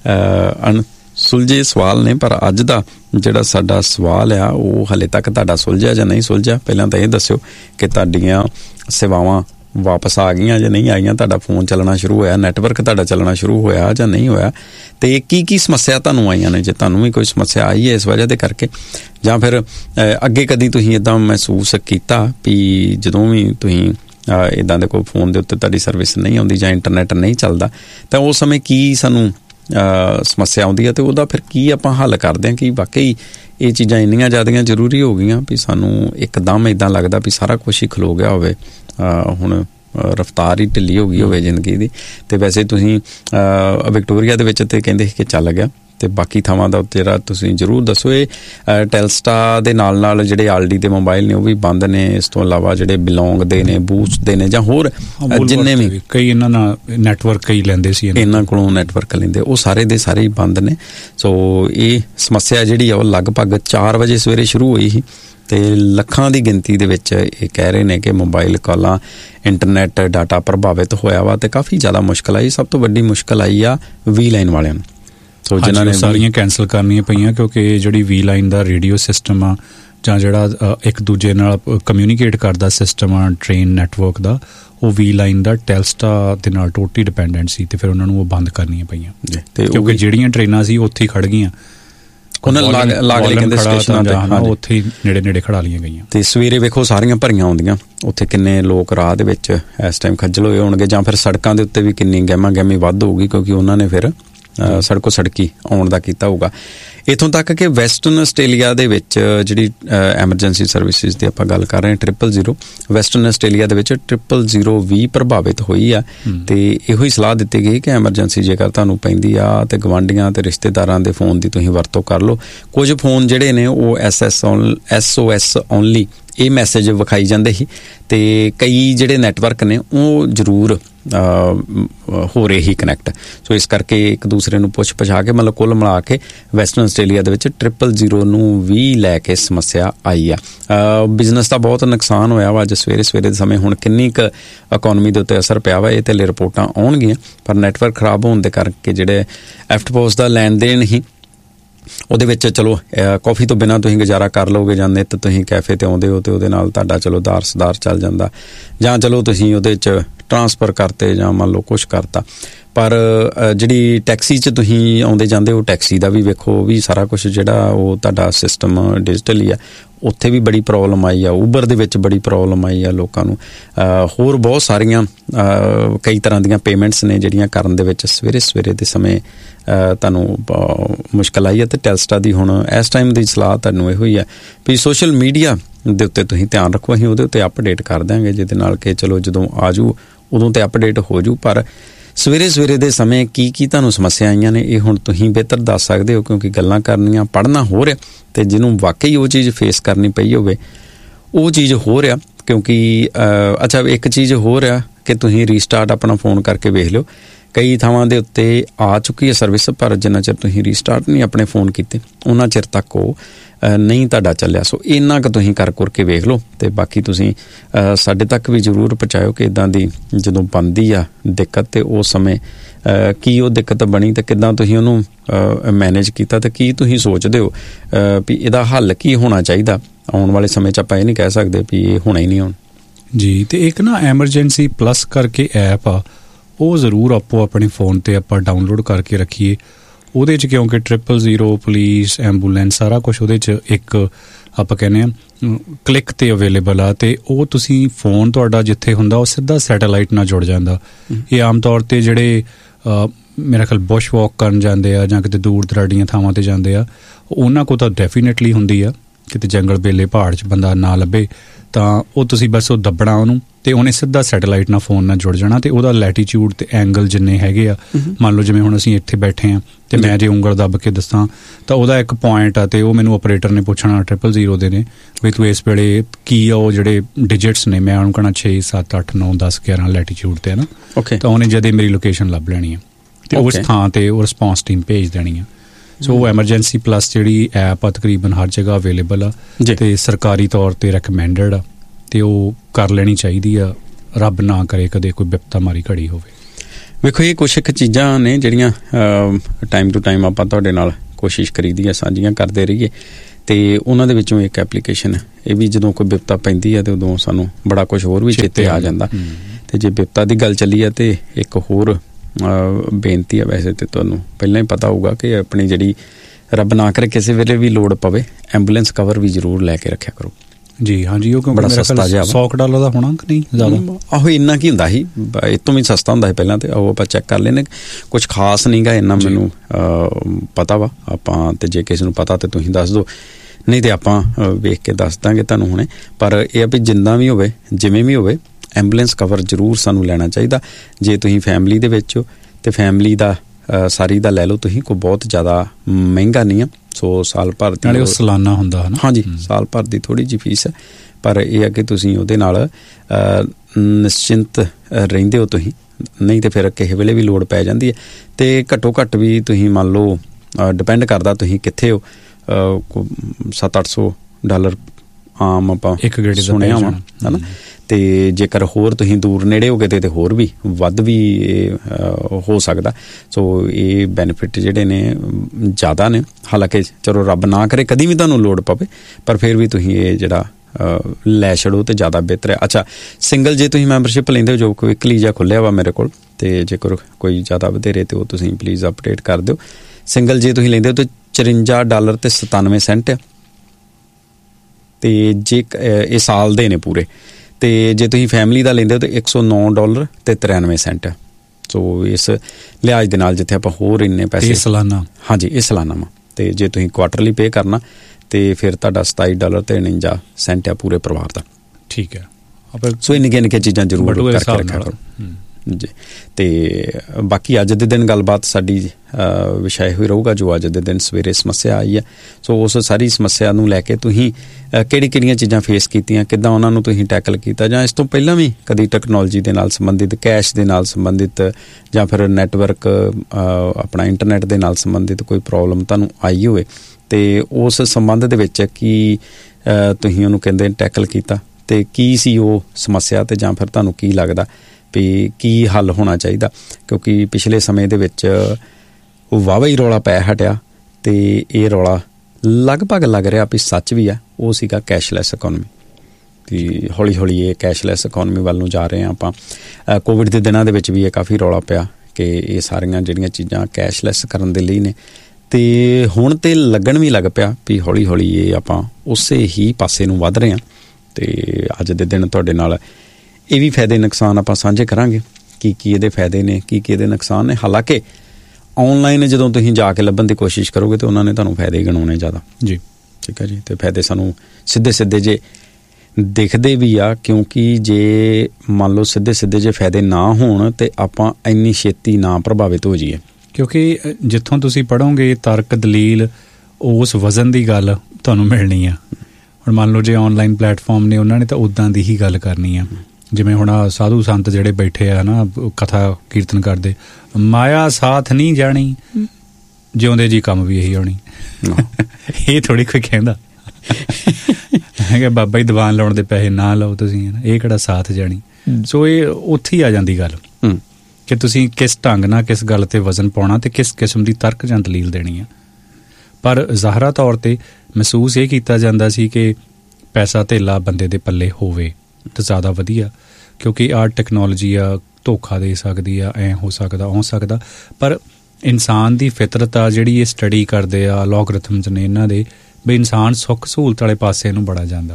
ਸੁਲਝੇ ਸਵਾਲ ਨੇ, ਪਰ ਅੱਜ ਦਾ ਜਿਹੜਾ ਸਾਡਾ ਸਵਾਲ ਆ ਉਹ ਹਲੇ ਤੱਕ ਤੁਹਾਡਾ ਸੁਲਝਿਆ ਜਾਂ ਨਹੀਂ ਸੁਲਝਿਆ। ਪਹਿਲਾਂ ਤਾਂ ਇਹ ਦੱਸਿਓ ਕਿ ਤੁਹਾਡੀਆਂ ਸੇਵਾਵਾਂ ਵਾਪਸ ਆ ਗਈਆਂ ਜਾਂ ਨਹੀਂ ਆਈਆਂ, ਤੁਹਾਡਾ ਫੋਨ ਚੱਲਣਾ ਸ਼ੁਰੂ ਹੋਇਆ, ਨੈਟਵਰਕ ਤੁਹਾਡਾ ਚੱਲਣਾ ਸ਼ੁਰੂ ਹੋਇਆ ਜਾਂ ਨਹੀਂ ਹੋਇਆ, ਤੇ ਕੀ ਸਮੱਸਿਆ ਤੁਹਾਨੂੰ ਆਈਆਂ ਨੇ, ਜੇ ਤੁਹਾਨੂੰ ਵੀ ਕੋਈ ਸਮੱਸਿਆ ਆਈ ਹੈ ਇਸ ਵਜ੍ਹਾ ਦੇ ਕਰਕੇ, ਜਾਂ ਫਿਰ ਅੱਗੇ ਕਦੀ ਤੁਸੀਂ ਇੱਦਾਂ ਮਹਿਸੂਸ ਕੀਤਾ ਵੀ ਜਦੋਂ ਵੀ ਤੁਸੀਂ ਇੱਦਾਂ ਦੇ ਕੋਈ ਫੋਨ ਦੇ ਉੱਤੇ ਤੁਹਾਡੀ ਸਰਵਿਸ ਨਹੀਂ ਆਉਂਦੀ ਜਾਂ ਇੰਟਰਨੈਟ ਨਹੀਂ ਚੱਲਦਾ, ਤਾਂ ਉਸ ਸਮੇਂ ਕੀ ਸਾਨੂੰ ਸਮੱਸਿਆ ਆਉਂਦੀ ਹੈ, ਤੇ ਉਹਦਾ ਫਿਰ ਕੀ ਆਪਾਂ ਹੱਲ ਕਰਦੇ ਹਾਂ। ਕਿ ਵਾਕਈ ਇਹ ਚੀਜ਼ਾਂ ਇੰਨੀਆਂ ਜ਼ਿਆਦੀਆਂ ਜ਼ਰੂਰੀ ਹੋ ਗਈਆਂ ਵੀ ਸਾਨੂੰ ਇੱਕਦਮ ਇੱਦਾਂ ਲੱਗਦਾ ਵੀ ਸਾਰਾ ਕੁਛ ਹੀ ਖਲੋ ਗਿਆ ਹੋਵੇ, ਹੁਣ ਰਫਤਾਰ ਹੀ ਢਿੱਲੀ ਹੋ ਗਈ ਹੋਵੇ ਜ਼ਿੰਦਗੀ ਦੀ। ਤੇ ਵੈਸੇ ਤੁਸੀਂ ਵਿਕਟੋਰੀਆ ਦੇ ਵਿੱਚ ਤੇ ਕਹਿੰਦੇ ਕਿ ਚੱਲ ਗਿਆ, ਤੇ ਬਾਕੀ ਥਾਵਾਂ ਦਾ ਜਿਹੜਾ ਤੁਸੀਂ ਜ਼ਰੂਰ ਦੱਸੋ। ਇਹ ਟੈਲਸਟਾ ਦੇ ਨਾਲ ਜਿਹੜੇ ਆਲਡੀ ਦੇ ਮੋਬਾਈਲ ਨੇ ਉਹ ਵੀ ਬੰਦ ਨੇ, ਇਸ ਤੋਂ ਇਲਾਵਾ ਜਿਹੜੇ ਬਿਲੋਂਗ ਦੇ ਨੇ, ਬੂਸਟ ਦੇ ਨੇ, ਜਾਂ ਹੋਰ ਜਿੰਨੇ ਵੀ ਕਈ ਇਹਨਾਂ ਨਾਲ ਨੈਟਵਰਕ ਕਈ ਲੈਂਦੇ ਸੀ, ਇਹਨਾਂ ਕੋਲੋਂ ਨੈਟਵਰਕ ਲੈਂਦੇ, ਉਹ ਸਾਰੇ ਦੇ ਸਾਰੇ ਹੀ ਬੰਦ ਨੇ। ਸੋ ਇਹ ਸਮੱਸਿਆ ਜਿਹੜੀ ਆ ਉਹ ਲਗਭਗ 4 ਵਜੇ ਸਵੇਰੇ ਸ਼ੁਰੂ ਹੋਈ ਸੀ, ਤੇ ਲੱਖਾਂ ਦੀ ਗਿਣਤੀ ਦੇ ਵਿੱਚ ਇਹ ਕਹਿ ਰਹੇ ਨੇ ਕਿ ਮੋਬਾਈਲ ਕਾਲਾਂ, ਇੰਟਰਨੈਟ ਡਾਟਾ ਪ੍ਰਭਾਵਿਤ ਹੋਇਆ ਵਾ, ਤੇ ਕਾਫੀ ਜ਼ਿਆਦਾ ਮੁਸ਼ਕਿਲ ਆਈ। ਸਭ ਤੋਂ ਵੱਡੀ ਮੁਸ਼ਕਿਲ ਆਈ ਆ ਵੀ ਲਾਈਨ ਵਾਲਿਆਂ ਨੂੰ। ਜਿਨ੍ਹਾਂ ਨੇ ਸਾਰੀਆਂ ਕੈਂਸਲ ਕਰਨੀਆਂ ਪਈਆਂ, ਕਿਉਂਕਿ ਜਿਹੜੀ ਵੀ ਲਾਈਨ ਦਾ ਰੇਡੀਓ ਸਿਸਟਮ ਆ, ਜਾਂ ਜਿਹੜਾ ਇੱਕ ਦੂਜੇ ਨਾਲ ਕਮਿਊਨੀਕੇਟ ਕਰਦਾ ਸਿਸਟਮ ਆ ਟ੍ਰੇਨ ਨੈਟਵਰਕ ਦਾ, ਉਹ ਵੀ ਲਾਈਨ ਦਾ ਟੈਲਸਟਾ ਦੇ ਨਾਲ ਟੋਟਲੀ ਡਿਪੈਂਡੈਂਟ ਸੀ, ਤੇ ਫਿਰ ਉਹਨਾਂ ਨੂੰ ਉਹ ਬੰਦ ਕਰਨੀਆਂ ਪਈਆਂ, ਕਿਉਂਕਿ ਜਿਹੜੀਆਂ ਟ੍ਰੇਨਾਂ ਸੀ ਉੱਥੇ ਹੀ ਖੜ ਗਈਆਂ। ਉਹਨਾਂ ਲਾਗਲੇ ਕਹਿੰਦੇ ਸਟੇਸ਼ਨਾਂ ਤੇ ਉੱਥੇ ਹੀ ਨੇੜੇ ਖੜਾ ਲਈਆਂ ਗਈਆਂ। ਤੇ ਸਵੇਰੇ ਵੇਖੋ ਸਾਰੀਆਂ ਭਰੀਆਂ ਆਉਂਦੀਆਂ, ਉੱਥੇ ਕਿੰਨੇ ਲੋਕ ਰਾਹ ਦੇ ਵਿੱਚ ਇਸ ਟਾਈਮ ਖੱਜਲ ਹੋਏ ਹੋਣਗੇ, ਜਾਂ ਫਿਰ ਸੜਕਾਂ ਦੇ ਉੱਤੇ ਵੀ ਕਿੰਨੀ ਗਹਿਮੀ ਵੱਧ ਹੋਊਗੀ, ਕਿਉਂਕਿ ਉਹਨਾਂ ਨੇ ਫਿਰ ਸੜਕੋ ਸੜਕੀ ਆਉਣ ਦਾ ਕੀਤਾ ਹੋਊਗਾ। ਇੱਥੋਂ ਤੱਕ ਕਿ ਵੈਸਟਰਨ ਆਸਟ੍ਰੇਲੀਆ ਦੇ ਵਿੱਚ ਜਿਹੜੀ ਐਮਰਜੈਂਸੀ ਸਰਵਿਸਿਜ਼ ਦੀ ਆਪਾਂ ਗੱਲ ਕਰ ਰਹੇ ਹਾਂ 000, ਵੈਸਟਰਨ ਆਸਟ੍ਰੇਲੀਆ ਦੇ ਵਿੱਚ 000 ਵੀ ਪ੍ਰਭਾਵਿਤ ਹੋਈ ਆ। ਤੇ ਇਹੋ ਹੀ ਸਲਾਹ ਦਿੱਤੀ ਗਈ ਕਿ ਐਮਰਜੈਂਸੀ ਜੇਕਰ ਤੁਹਾਨੂੰ ਪੈਂਦੀ ਆ ਤੇ ਗਵਾਂਢੀਆਂ ਤੇ ਰਿਸ਼ਤੇਦਾਰਾਂ ਦੇ ਫੋਨ ਦੀ ਤੁਸੀਂ ਵਰਤੋਂ ਕਰ ਲਓ। ਕੁਝ ਫੋਨ ਜਿਹੜੇ ਨੇ ਉਹ SOS ਓਨਲੀ ਇਹ ਮੈਸੇਜ ਵਿਖਾਈ ਜਾਂਦੇ ਸੀ, ਤੇ ਕਈ ਜਿਹੜੇ ਨੈਟਵਰਕ ਨੇ ਉਹ ਜ਼ਰੂਰ ਹੋ ਰਹੇ ਹੀ ਕਨੈਕਟ। ਸੋ ਇਸ ਕਰਕੇ ਇੱਕ ਦੂਸਰੇ ਨੂੰ ਪੁੱਛ ਪਛਾ ਕੇ ਮਤਲਬ ਕੁੱਲ ਮਿਲਾ ਕੇ ਵੈਸਟਰਨ ਆਸਟ੍ਰੇਲੀਆ ਦੇ ਵਿੱਚ 000 ਨੂੰ ਵੀ ਲੈ ਕੇ ਸਮੱਸਿਆ ਆਈ ਆ। ਬਿਜ਼ਨਸ ਦਾ ਬਹੁਤ ਨੁਕਸਾਨ ਹੋਇਆ ਵਾ। ਅੱਜ ਸਵੇਰੇ ਦੇ ਸਮੇਂ ਹੁਣ ਕਿੰਨੀ ਕੁ ਇਕੋਨਮੀ ਦੇ ਉੱਤੇ ਅਸਰ ਪਿਆ ਵਾ ਇਹ ਤੇ ਰਿਪੋਰਟਾਂ ਆਉਣਗੀਆਂ, ਪਰ ਨੈਟਵਰਕ ਖਰਾਬ ਹੋਣ ਦੇ ਕਰਕੇ ਜਿਹੜੇ ਐਫਟਪੋਸ ਦਾ ਲੈਣ ਦੇਣ ਹੀ ਉਹਦੇ ਵਿੱਚ ਚਲੋ ਕੌਫੀ ਤੋਂ ਬਿਨਾਂ ਤੁਸੀਂ ਗੁਜ਼ਾਰਾ ਕਰ ਲਓਗੇ, ਜਾਂ ਨਿੱਤ ਤੁਸੀਂ ਕੈਫੇ ਤੇ ਆਉਂਦੇ ਹੋ ਤੇ ਉਹਦੇ ਨਾਲ ਤੁਹਾਡਾ ਚਲੋ ਦਾਰ ਚੱਲ ਜਾਂਦਾ, ਜਾਂ ਚਲੋ ਤੁਸੀਂ ਉਹਦੇ 'ਚ ਟਰਾਂਸਫਰ ਕਰਤੇ ਜਾਂ ਮੰਨ ਲਓ ਕੁਛ ਕਰਤਾ। ਪਰ ਜਿਹੜੀ ਟੈਕਸੀ 'ਚ ਤੁਸੀਂ ਆਉਂਦੇ ਜਾਂਦੇ ਹੋ, ਟੈਕਸੀ ਦਾ ਵੀ ਵੇਖੋ ਵੀ ਸਾਰਾ ਕੁਛ ਜਿਹੜਾ ਉਹ ਤੁਹਾਡਾ ਸਿਸਟਮ ਡਿਜੀਟਲ ਹੀ ਆ, ਉੱਥੇ ਵੀ ਬੜੀ ਪ੍ਰੋਬਲਮ ਆਈ ਆ। ਊਬਰ ਦੇ ਵਿੱਚ ਬੜੀ ਪ੍ਰੋਬਲਮ ਆਈ ਆ ਲੋਕਾਂ ਨੂੰ। ਹੋਰ ਬਹੁਤ ਸਾਰੀਆਂ ਕਈ ਤਰ੍ਹਾਂ ਦੀਆਂ ਪੇਮੈਂਟਸ ਨੇ ਜਿਹੜੀਆਂ ਕਰਨ ਦੇ ਵਿੱਚ ਸਵੇਰੇ ਦੇ ਸਮੇਂ ਤੁਹਾਨੂੰ ਮੁਸ਼ਕਿਲ ਆਈ ਹੈ। ਤੇ ਟੈਲਸਟਾ ਦੀ ਹੁਣ ਇਸ ਟਾਈਮ ਦੀ ਸਲਾਹ ਤੁਹਾਨੂੰ ਇਹੋ ਹੀ ਹੈ ਵੀ ਸੋਸ਼ਲ ਮੀਡੀਆ ਦੇ ਉੱਤੇ ਤੁਸੀਂ ਧਿਆਨ ਰੱਖੋ। ਅਸੀਂ ਉਹਦੇ ਉੱਤੇ ਅਪਡੇਟ ਕਰ ਦਿਆਂਗੇ ਜਿਹਦੇ ਨਾਲ ਕਿ ਚਲੋ ਜਦੋਂ ਆ ਜੂ ਉਦੋਂ ਤੇ ਅਪਡੇਟ ਹੋ ਜੂ, ਪਰ ਸਵੇਰੇ ਦੇ ਸਮੇਂ ਕੀ ਤੁਹਾਨੂੰ ਸਮੱਸਿਆ ਆਈਆਂ ਨੇ ਇਹ ਹੁਣ ਤੁਸੀਂ ਬਿਹਤਰ ਦੱਸ ਸਕਦੇ ਹੋ, ਕਿਉਂਕਿ ਗੱਲਾਂ ਕਰਨੀਆਂ ਪੜ੍ਹਨਾ ਹੋ ਰਿਹਾ ਤੇ ਜਿਹਨੂੰ ਵਾਕਈ ਉਹ ਚੀਜ਼ ਫੇਸ ਕਰਨੀ ਪਈ ਹੋਵੇ ਉਹ ਚੀਜ਼ ਹੋ ਰਿਹਾ। ਕਿਉਂਕਿ ਅੱਛਾ ਇੱਕ ਚੀਜ਼ ਹੋ ਰਿਹਾ ਕਿ ਤੁਸੀਂ ਰੀਸਟਾਰਟ ਆਪਣਾ ਫੋਨ ਕਰਕੇ ਵੇਖ ਲਿਓ, ਕਈ ਥਾਵਾਂ ਦੇ ਉੱਤੇ ਆ ਚੁੱਕੀ ਹੈ ਸਰਵਿਸ, ਪਰ ਜਿੰਨਾ ਚਿਰ ਤੁਸੀਂ ਰੀਸਟਾਰਟ ਨਹੀਂ ਆਪਣੇ ਫੋਨ ਕੀਤੇ ਉਹਨਾਂ ਚਿਰ ਤੱਕ ਉਹ ਨਹੀਂ ਤੁਹਾਡਾ ਚੱਲਿਆ। ਸੋ ਇੰਨਾ ਕੁ ਤੁਸੀਂ ਕਰ ਕੇ ਵੇਖ ਲਓ ਤੇ ਬਾਕੀ ਤੁਸੀਂ ਸਾਡੇ ਤੱਕ ਵੀ ਜ਼ਰੂਰ ਪਹੁੰਚਾਇਓ ਕਿ ਇੱਦਾਂ ਦੀ ਜਦੋਂ ਬਣਦੀ ਆ ਦਿੱਕਤ ਤੇ ਉਸ ਸਮੇਂ ਕੀ ਉਹ ਦਿੱਕਤ ਬਣੀ ਤੇ ਕਿੱਦਾਂ ਤੁਸੀਂ ਉਹਨੂੰ ਮੈਨੇਜ ਕੀਤਾ ਤੇ ਕੀ ਤੁਸੀਂ ਸੋਚਦੇ ਹੋ ਵੀ ਇਹਦਾ ਹੱਲ ਕੀ ਹੋਣਾ ਚਾਹੀਦਾ। ਆਉਣ ਵਾਲੇ ਸਮੇਂ 'ਚ ਆਪਾਂ ਇਹ ਨਹੀਂ ਕਹਿ ਸਕਦੇ ਵੀ ਇਹ ਹੋਣਾ ਹੀ ਨਹੀਂ ਹੁਣ ਜੀ। ਤੇ ਇੱਕ ਨਾ ਐਮਰਜੈਂਸੀ ਪਲੱਸ ਕਰਕੇ ਐਪ ਆ, ਉਹ ਜ਼ਰੂਰ ਆਪੋ ਆਪਣੇ ਫੋਨ ਤੇ ਆਪਾਂ ਡਾਊਨਲੋਡ ਕਰਕੇ ਰੱਖੀਏ। ਉਹਦੇ 'ਚ ਕਿਉਂਕਿ 000 ਪੁਲਿਸ ਐਂਬੂਲੈਂਸ ਸਾਰਾ ਕੁਛ ਉਹਦੇ 'ਚ ਇੱਕ ਆਪਾਂ ਕਹਿੰਦੇ ਹਾਂ ਕਲਿੱਕ ਤੇ ਅਵੇਲੇਬਲ ਆ। ਤੇ ਉਹ ਤੁਸੀਂ ਫੋਨ ਤੁਹਾਡਾ ਜਿੱਥੇ ਹੁੰਦਾ ਉਹ ਸਿੱਧਾ ਸੈਟੇਲਾਈਟ ਨਾਲ ਜੁੜ ਜਾਂਦਾ। ਇਹ ਆਮ ਤੌਰ ਤੇ ਜਿਹੜੇ ਮੇਰਾ ਖਿਆਲ ਬੁਸ਼ ਵਾਕ ਕਰਨ ਜਾਂਦੇ ਆ ਜਾਂ ਕਿਤੇ ਦੂਰ ਦਰਾਡੀਆਂ ਥਾਵਾਂ ਤੇ ਜਾਂਦੇ ਆ, ਉਹਨਾਂ ਕੋਲ ਤਾਂ ਡੈਫੀਨੇਟਲੀ ਹੁੰਦੀ ਆ। ਕਿਤੇ ਜੰਗਲ ਬੇਲੇ ਪਹਾੜ 'ਚ ਬੰਦਾ ਨਾ ਲੱਭੇ ਤਾਂ ਉਹ ਤੁਸੀਂ ਬਸ ਉਹ ਦੱਬਣਾ ਉਹਨੂੰ ਤੇ ਉਹਨੇ ਸਿੱਧਾ ਸੈਟੇਲਾਈਟ ਨਾਲ ਫੋਨ ਨਾਲ ਜੁੜ ਜਾਣਾ। ਤੇ ਉਹਦਾ ਲੈਟੀਚਿਊਡ ਤੇ ਐਂਗਲ ਜਿੰਨੇ ਹੈਗੇ ਆ, ਮੰਨ ਲਓ ਜਿਵੇਂ ਹੁਣ ਅਸੀਂ ਇੱਥੇ ਬੈਠੇ ਹਾਂ ਤੇ ਮੈਂ ਜੇ ਉਂਗਲ ਦੱਬ ਕੇ ਦੱਸਾਂ ਤਾਂ ਉਹਦਾ ਇੱਕ ਪੁਆਇੰਟ ਆ ਤੇ ਉਹ ਮੈਨੂੰ ਆਪਰੇਟਰ ਨੇ ਪੁੱਛਣਾ 000 ਦੇ ਨੇ ਵੀ ਤੂੰ ਇਸ ਵੇਲੇ ਕੀ ਆ ਉਹ ਜਿਹੜੇ ਡਿਜਿਟਸ ਨੇ, ਮੈਂ ਉਹਨੂੰ ਕਹਿਣਾ 6 7 8 9 10 11 ਲੈਟੀਚਿਊਡ ਤੇ ਹੈ ਨਾ, ਤਾਂ ਉਹਨੇ ਜਦੇ ਮੇਰੀ ਲੋਕੇਸ਼ਨ ਲੱਭ ਲੈਣੀ ਆ ਤੇ ਉਸ ਥਾਂ ਤੇ ਉਹ ਰਿਸਪੌਂਸ ਟੀਮ ਭੇਜ ਦੇਣੀ ਆ। ਸੋ ਉਹ ਐਮਰਜੈਂਸੀ ਪਲੱਸ ਜਿਹੜੀ ਐਪ ਆ ਤਕਰੀਬਨ ਹਰ ਜਗ੍ਹਾ ਅਵੇਲੇਬਲ ਆ ਤੇ ਸਰਕਾਰੀ ਤੌਰ ਤੇ ਰეკਮੈਂਡਡ ਆ ਤੇ ਉਹ ਕਰ ਲੈਣੀ ਚਾਹੀਦੀ ਆ। ਰੱਬ ਨਾ ਕਰੇ ਕਦੇ ਕੋਈ ਬਿਪਤਾ ਮਾਰੀ ਘੜੀ ਹੋਵੇ। ਵੇਖੋ ਇਹ ਕੁਛ ਇੱਕ ਚੀਜ਼ਾਂ ਨੇ ਜਿਹੜੀਆਂ ਟਾਈਮ ਟੂ ਟਾਈਮ ਆਪਾਂ ਤੁਹਾਡੇ ਨਾਲ ਕੋਸ਼ਿਸ਼ ਕਰੀਦੀ ਆ ਸਾਂਝੀਆਂ ਕਰਦੇ ਰਹੀਏ, ਤੇ ਉਹਨਾਂ ਦੇ ਵਿੱਚੋਂ ਇੱਕ ਐਪਲੀਕੇਸ਼ਨ ਇਹ ਵੀ ਜਦੋਂ ਕੋਈ ਬਿਪਤਾ ਪੈਂਦੀ ਹੈ ਤੇ ਉਦੋਂ ਸਾਨੂੰ ਬੜਾ ਕੁਛ ਹੋਰ ਵੀ ਚੇਤੇ ਆ ਜਾਂਦਾ। ਤੇ ਜੇ ਬਿਪਤਾ ਦੀ ਗੱਲ ਚੱਲੀ ਹੈ ਤੇ ਇੱਕ ਹੋਰ ਬੇਨਤੀ ਆ, ਵੈਸੇ ਤੇ ਤੁਹਾਨੂੰ ਪਹਿਲਾਂ ਹੀ ਪਤਾ ਹੋਊਗਾ ਕਿ ਆਪਣੀ ਜਿਹੜੀ ਰੱਬ ਨਾ ਕਰੇ ਕਿਸੇ ਵੇਲੇ ਵੀ ਲੋੜ ਪਵੇ ਐਂਬੂਲੈਂਸ ਕਵਰ ਵੀ ਜ਼ਰੂਰ ਲੈ ਕੇ ਰੱਖਿਆ ਕਰੋ ਜੀ। ਹਾਂਜੀ ਉਹ ਕਿਉਂਕਿ ਮੇਰਾ ਖਿਆਲ $100 ਦਾ ਹੋਣਾ ਕਿ ਨਹੀਂ ਜ਼ਿਆਦਾ, ਆਹੋ ਇੰਨਾ ਕੀ ਹੁੰਦਾ ਸੀ, ਇਹ ਤੋਂ ਵੀ ਸਸਤਾ ਹੁੰਦਾ ਸੀ ਪਹਿਲਾਂ। ਤੇ ਉਹ ਆਪਾਂ ਚੈੱਕ ਕਰ ਲੈਨੇ, ਕੁਛ ਖਾਸ ਨਹੀਂ ਗਾ ਇੰਨਾ ਮੈਨੂੰ ਪਤਾ ਵਾ। ਆਪਾਂ ਤੇ ਜੇ ਕਿਸੇ ਨੂੰ ਪਤਾ ਤੇ ਤੁਸੀਂ ਦੱਸ ਦਿਓ, ਨਹੀਂ ਤੇ ਆਪਾਂ ਵੇਖ ਕੇ ਦੱਸ ਦਾਂਗੇ ਤੁਹਾਨੂੰ ਹੁਣੇ। ਪਰ ਇਹ ਆ ਵੀ ਜਿੰਨਾ ਵੀ ਹੋਵੇ ਜਿਵੇਂ ਵੀ ਹੋਵੇ ਐਂਬੂਲੈਂਸ ਕਵਰ ਜ਼ਰੂਰ ਸਾਨੂੰ ਲੈਣਾ ਚਾਹੀਦਾ। ਜੇ ਤੁਸੀਂ ਫੈਮਿਲੀ ਦੇ ਵਿੱਚ ਹੋ ਤੇ ਫੈਮਿਲੀ ਦਾ ਸਾਰੀ ਦਾ ਲੈ ਲਓ ਤੁਸੀਂ, ਕੋਈ ਬਹੁਤ ਜ਼ਿਆਦਾ ਮਹਿੰਗਾ ਨਹੀਂ ਆ। ਸੋ ਸਾਲ ਭਰ ਦੀ ਨਾਲੇ ਉਹ ਸਾਲਾਨਾ ਹੁੰਦਾ ਹੈ ਨਾ। ਹਾਂਜੀ ਸਾਲ ਭਰ ਦੀ ਥੋੜ੍ਹੀ ਜਿਹੀ ਫੀਸ ਹੈ, ਪਰ ਇਹ ਹੈ ਕਿ ਤੁਸੀਂ ਉਹਦੇ ਨਾਲ ਨਿਸ਼ਚਿੰਤ ਰਹਿੰਦੇ ਹੋ ਤੁਸੀਂ। ਨਹੀਂ ਤੇ ਫਿਰ ਕਿਸੇ ਵੇਲੇ ਵੀ ਲੋੜ ਪੈ ਜਾਂਦੀ ਹੈ। ਤੇ ਘੱਟੋ ਘੱਟ ਵੀ ਤੁਸੀਂ ਮੰਨ ਲਓ ਡਿਪੈਂਡ ਕਰਦਾ ਤੁਸੀਂ ਕਿੱਥੇ ਹੋ, $700-800 ਆਮ ਆਪਾਂ ਇੱਕ ਗੇੜੇ ਸੁਣਿਆ ਵਾ ਹੈ ਨਾ। ਤੇ ਜੇਕਰ ਹੋਰ ਤੁਸੀਂ ਦੂਰ ਨੇੜੇ ਹੋ ਗਏ ਤੇ ਹੋਰ ਵੀ ਵੱਧ ਵੀ ਹੋ ਸਕਦਾ। ਸੋ ਇਹ ਬੈਨੀਫਿਟ ਜਿਹੜੇ ਨੇ ਜ਼ਿਆਦਾ ਨੇ। ਹਾਲਾਂਕਿ ਚਲੋ ਰੱਬ ਨਾ ਕਰੇ ਕਦੀ ਵੀ ਤੁਹਾਨੂੰ ਲੋੜ ਪਵੇ, ਪਰ ਫਿਰ ਵੀ ਤੁਸੀਂ ਇਹ ਜਿਹੜਾ ਲੈ ਛੜੋ ਤੇ ਜ਼ਿਆਦਾ ਬਿਹਤਰ ਹੈ। ਅੱਛਾ ਸਿੰਗਲ ਜੇ ਤੁਸੀਂ ਮੈਂਬਰਸ਼ਿਪ ਲੈਂਦੇ ਹੋ ਜੋ ਕੁਇਕਲੀ ਜਿਹਾ ਖੁੱਲਿਆ ਵਾ ਮੇਰੇ ਕੋਲ, ਤੇ ਜੇਕਰ ਕੋਈ ਜ਼ਿਆਦਾ ਵਧੇਰੇ ਤੇ ਉਹ ਤੁਸੀਂ ਪਲੀਜ਼ ਅਪਡੇਟ ਕਰ ਦਿਓ। ਸਿੰਗਲ ਜੇ ਤੁਸੀਂ ਲੈਂਦੇ ਹੋ ਤਾਂ $54.97 ਆ, ਤੇ ਜੇ ਇਹ ਸਾਲ ਦੇ ਨੇ ਪੂਰੇ। ਤੇ ਜੇ ਤੁਸੀਂ ਫੈਮਿਲੀ ਦਾ ਲੈਂਦੇ ਹੋ ਤਾਂ $109.93 ਆ। ਸੋ ਇਸ ਲਿਹਾਜ਼ ਦੇ ਨਾਲ ਜਿੱਥੇ ਆਪਾਂ ਹੋਰ ਇੰਨੇ ਪੈਸੇ ਸਾਲਾਨਾ, ਹਾਂਜੀ ਇਹ ਸਾਲਾਨਾ ਵਾ, ਅਤੇ ਜੇ ਤੁਸੀਂ ਕੁਆਟਰਲੀ ਪੇ ਕਰਨਾ ਅਤੇ ਫਿਰ ਤੁਹਾਡਾ $27.49 ਆ ਪੂਰੇ ਪਰਿਵਾਰ ਦਾ। ਠੀਕ ਹੈ। ਸੋ ਇਹ ਨਿੱਕੀਆਂ ਚੀਜ਼ਾਂ ਜ਼ਰੂਰ ਕਰਕੇ ਰੱਖਿਆ ਕਰੋ ਜੀ। ਅਤੇ ਬਾਕੀ ਅੱਜ ਦੇ ਦਿਨ ਗੱਲਬਾਤ ਸਾਡੀ ਵਿਸ਼ਾ ਹੋਈ ਰਹੂਗਾ ਜੋ ਅੱਜ ਦੇ ਦਿਨ ਸਵੇਰੇ ਸਮੱਸਿਆ ਆਈ ਹੈ। ਸੋ ਉਸ ਸਾਰੀ ਸਮੱਸਿਆ ਨੂੰ ਲੈ ਕੇ ਤੁਸੀਂ ਕਿਹੜੀਆਂ ਚੀਜ਼ਾਂ ਫੇਸ ਕੀਤੀਆਂ, ਕਿੱਦਾਂ ਉਹਨਾਂ ਨੂੰ ਤੁਸੀਂ ਟੈਕਲ ਕੀਤਾ, ਜਾਂ ਇਸ ਤੋਂ ਪਹਿਲਾਂ ਵੀ ਕਦੀ ਟੈਕਨੋਲੋਜੀ ਦੇ ਨਾਲ ਸੰਬੰਧਿਤ, ਕੈਸ਼ ਦੇ ਨਾਲ ਸੰਬੰਧਿਤ, ਜਾਂ ਫਿਰ ਨੈਟਵਰਕ ਆਪਣਾ ਇੰਟਰਨੈਟ ਦੇ ਨਾਲ ਸੰਬੰਧਿਤ ਕੋਈ ਪ੍ਰੋਬਲਮ ਤੁਹਾਨੂੰ ਆਈ ਹੋਵੇ, ਅਤੇ ਉਸ ਸੰਬੰਧ ਦੇ ਵਿੱਚ ਕੀ ਤੁਸੀਂ ਉਹਨੂੰ ਕਹਿੰਦੇ ਟੈਕਲ ਕੀਤਾ, ਅਤੇ ਕੀ ਸੀ ਉਹ ਸਮੱਸਿਆ, ਅਤੇ ਜਾਂ ਫਿਰ ਤੁਹਾਨੂੰ ਕੀ ਲੱਗਦਾ ਵੀ ਕੀ ਹੱਲ ਹੋਣਾ ਚਾਹੀਦਾ। ਕਿਉਂਕਿ ਪਿਛਲੇ ਸਮੇਂ ਦੇ ਵਿੱਚ ਵਾਹਵਾ ਹੀ ਰੌਲਾ ਪੈ ਹਟਿਆ, ਅਤੇ ਇਹ ਰੌਲਾ ਲਗਭਗ ਲੱਗ ਰਿਹਾ ਵੀ ਸੱਚ ਵੀ ਆ, ਉਹ ਸੀਗਾ ਕੈਸ਼ਲੈਸ ਇਕੋਨਮੀ। ਵੀ ਹੌਲੀ ਹੌਲੀ ਇਹ ਕੈਸ਼ਲੈਸ ਇਕੋਨਮੀ ਵੱਲ ਨੂੰ ਜਾ ਰਹੇ ਹਾਂ ਆਪਾਂ। ਕੋਵਿਡ ਦੇ ਦਿਨਾਂ ਦੇ ਵਿੱਚ ਵੀ ਇਹ ਕਾਫੀ ਰੌਲਾ ਪਿਆ ਕਿ ਇਹ ਸਾਰੀਆਂ ਜਿਹੜੀਆਂ ਚੀਜ਼ਾਂ ਕੈਸ਼ਲੈਸ ਕਰਨ ਦੇ ਲਈ ਨੇ, ਅਤੇ ਹੁਣ ਤਾਂ ਲੱਗਣ ਵੀ ਲੱਗ ਪਿਆ ਵੀ ਹੌਲੀ ਹੌਲੀ ਇਹ ਆਪਾਂ ਉਸੇ ਹੀ ਪਾਸੇ ਨੂੰ ਵੱਧ ਰਹੇ ਹਾਂ। ਅਤੇ ਅੱਜ ਦੇ ਦਿਨ ਤੁਹਾਡੇ ਨਾਲ ਇਹ ਵੀ ਫਾਇਦੇ ਨੁਕਸਾਨ ਆਪਾਂ ਸਾਂਝੇ ਕਰਾਂਗੇ, ਕੀ ਇਹਦੇ ਫਾਇਦੇ ਨੇ, ਕੀ ਇਹਦੇ ਨੁਕਸਾਨ ਨੇ। ਹਾਲਾਂਕਿ ਔਨਲਾਈਨ ਜਦੋਂ ਤੁਸੀਂ ਜਾ ਕੇ ਲੱਭਣ ਦੀ ਕੋਸ਼ਿਸ਼ ਕਰੋਗੇ ਤਾਂ ਉਹਨਾਂ ਨੇ ਤੁਹਾਨੂੰ ਫਾਇਦੇ ਹੀ ਗਿਣਾਉਣੇ ਜ਼ਿਆਦਾ ਜੀ। ਠੀਕ ਹੈ ਜੀ। ਅਤੇ ਫਾਇਦੇ ਸਾਨੂੰ ਸਿੱਧੇ ਜੇ ਦਿਖਦੇ ਵੀ ਆ, ਕਿਉਂਕਿ ਜੇ ਮੰਨ ਲਓ ਸਿੱਧੇ ਜੇ ਫਾਇਦੇ ਨਾ ਹੋਣ ਤਾਂ ਆਪਾਂ ਇੰਨੀ ਛੇਤੀ ਨਾ ਪ੍ਰਭਾਵਿਤ ਹੋ ਜਾਈਏ। ਕਿਉਂਕਿ ਜਿੱਥੋਂ ਤੁਸੀਂ ਪੜ੍ਹੋਗੇ ਤਰਕ ਦਲੀਲ ਉਸ ਵਜ਼ਨ ਦੀ ਗੱਲ ਤੁਹਾਨੂੰ ਮਿਲਣੀ ਆ। ਹੁਣ ਮੰਨ ਲਓ ਜੇ ਔਨਲਾਈਨ ਪਲੇਟਫਾਰਮ ਨੇ, ਉਹਨਾਂ ਨੇ ਤਾਂ ਉੱਦਾਂ ਦੀ ਹੀ ਗੱਲ ਕਰਨੀ ਆ। ਜਿਵੇਂ ਹੁਣ ਸਾਧੂ ਸੰਤ ਜਿਹੜੇ ਬੈਠੇ ਆ ਨਾ, ਕਥਾ ਕੀਰਤਨ ਕਰਦੇ, ਮਾਇਆ ਸਾਥ ਨਹੀਂ ਜਾਣੀ, ਜਿਉਂਦੇ ਜੀ ਕੰਮ ਵੀ ਇਹੀ ਆਉਣੀ। ਇਹ ਥੋੜ੍ਹੀ ਕੋਈ ਕਹਿੰਦਾ ਹੈਗਾ ਬਾਬਾ ਜੀ ਦੀਵਾਨ ਲਾਉਣ ਦੇ ਪੈਸੇ ਨਾ ਲਓ ਤੁਸੀਂ, ਇਹ ਕਿਹੜਾ ਸਾਥ ਜਾਣੀ। ਸੋ ਇਹ ਉੱਥੇ ਹੀ ਆ ਜਾਂਦੀ ਗੱਲ ਕਿ ਤੁਸੀਂ ਕਿਸ ਢੰਗ ਨਾਲ ਕਿਸ ਗੱਲ ਤੇ ਵਜ਼ਨ ਪਾਉਣਾ ਅਤੇ ਕਿਸ ਕਿਸਮ ਦੀ ਤਰਕ ਜਾਂ ਦਲੀਲ ਦੇਣੀ ਆ। ਪਰ ਜ਼ਾਹਰਾ ਤੌਰ 'ਤੇ ਮਹਿਸੂਸ ਇਹ ਕੀਤਾ ਜਾਂਦਾ ਸੀ ਕਿ ਪੈਸਾ ਧੇਲਾ ਬੰਦੇ ਦੇ ਪੱਲੇ ਹੋਵੇ ਤਾਂ ਜ਼ਿਆਦਾ ਵਧੀਆ, ਕਿਉਂਕਿ ਆਹ ਟੈਕਨੋਲੋਜੀ ਆ ਧੋਖਾ ਦੇ ਸਕਦੀ ਆ, ਐਂ ਹੋ ਸਕਦਾ। ਪਰ ਇਨਸਾਨ ਦੀ ਫਿਤਰਤ ਆ ਜਿਹੜੀ ਇਹ ਸਟੱਡੀ ਕਰਦੇ ਆ, ਲੋਗਰਿਥਮਸ ਨੇ ਇਹਨਾਂ ਦੇ, ਵੀ ਇਨਸਾਨ ਸੁੱਖ ਸਹੂਲਤ ਵਾਲੇ ਪਾਸੇ ਨੂੰ ਬੜਾ ਜਾਂਦਾ।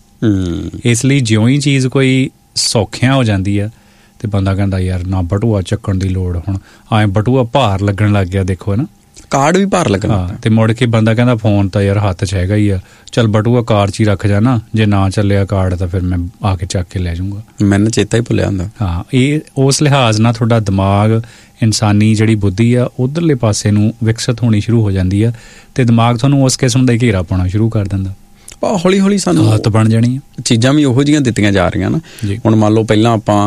ਇਸ ਲਈ ਜਿਉਂ ਹੀ ਚੀਜ਼ ਕੋਈ ਸੌਖਿਆਂ ਹੋ ਜਾਂਦੀ ਆ ਤੇ ਬੰਦਾ ਕਹਿੰਦਾ ਯਾਰ ਨਾ ਬਟੂਆ ਚੱਕਣ ਦੀ ਲੋੜ, ਹੁਣ ਐਂ ਬਟੂਆ ਭਾਰ ਲੱਗਣ ਲੱਗ ਗਿਆ, ਦੇਖੋ ਨਾ ਕਾਰਡ ਵੀ ਭਾਰ ਲੱਗਣਾ। ਹਾਂ, ਤੇ ਮੁੜ ਕੇ ਬੰਦਾ ਕਹਿੰਦਾ ਫੋਨ ਤਾਂ ਯਾਰ ਹੱਥ 'ਚ ਹੈਗਾ ਹੀ ਆ, ਚੱਲ ਬਟੂਆ ਕਾਰ 'ਚ ਹੀ ਰੱਖ ਜਾਣਾ, ਜੇ ਨਾ ਚੱਲਿਆ ਕਾਰਡ ਤਾਂ ਫਿਰ ਮੈਂ ਆ ਕੇ ਚੱਕ ਕੇ ਲੈ ਜਾਊਂਗਾ। ਮੈਨੂੰ ਚੇਤਾ ਹੀ ਭੁੱਲਿਆ ਹੁੰਦਾ। ਹਾਂ, ਇਹ ਉਸ ਲਿਹਾਜ਼ ਨਾਲ ਤੁਹਾਡਾ ਦਿਮਾਗ, ਇਨਸਾਨੀ ਜਿਹੜੀ ਬੁੱਧੀ ਆ ਉੱਧਰਲੇ ਪਾਸੇ ਨੂੰ ਵਿਕਸਿਤ ਹੋਣੀ ਸ਼ੁਰੂ ਹੋ ਜਾਂਦੀ ਆ, ਤੇ ਦਿਮਾਗ ਤੁਹਾਨੂੰ ਉਸ ਕਿਸਮ ਦਾ ਹੀ ਘੇਰਾ ਪਾਉਣਾ ਸ਼ੁਰੂ ਕਰ ਦਿੰਦਾ। ਹੌਲੀ ਹੌਲੀ ਸਾਨੂੰ ਆਦਤ ਬਣ ਜਾਣੀ ਆ। ਚੀਜ਼ਾਂ ਵੀ ਉਹੋ ਜਿਹੀਆਂ ਦਿੱਤੀਆਂ ਜਾ ਰਹੀਆਂ ਨਾ। ਹੁਣ ਮੰਨ ਲਓ ਪਹਿਲਾਂ ਆਪਾਂ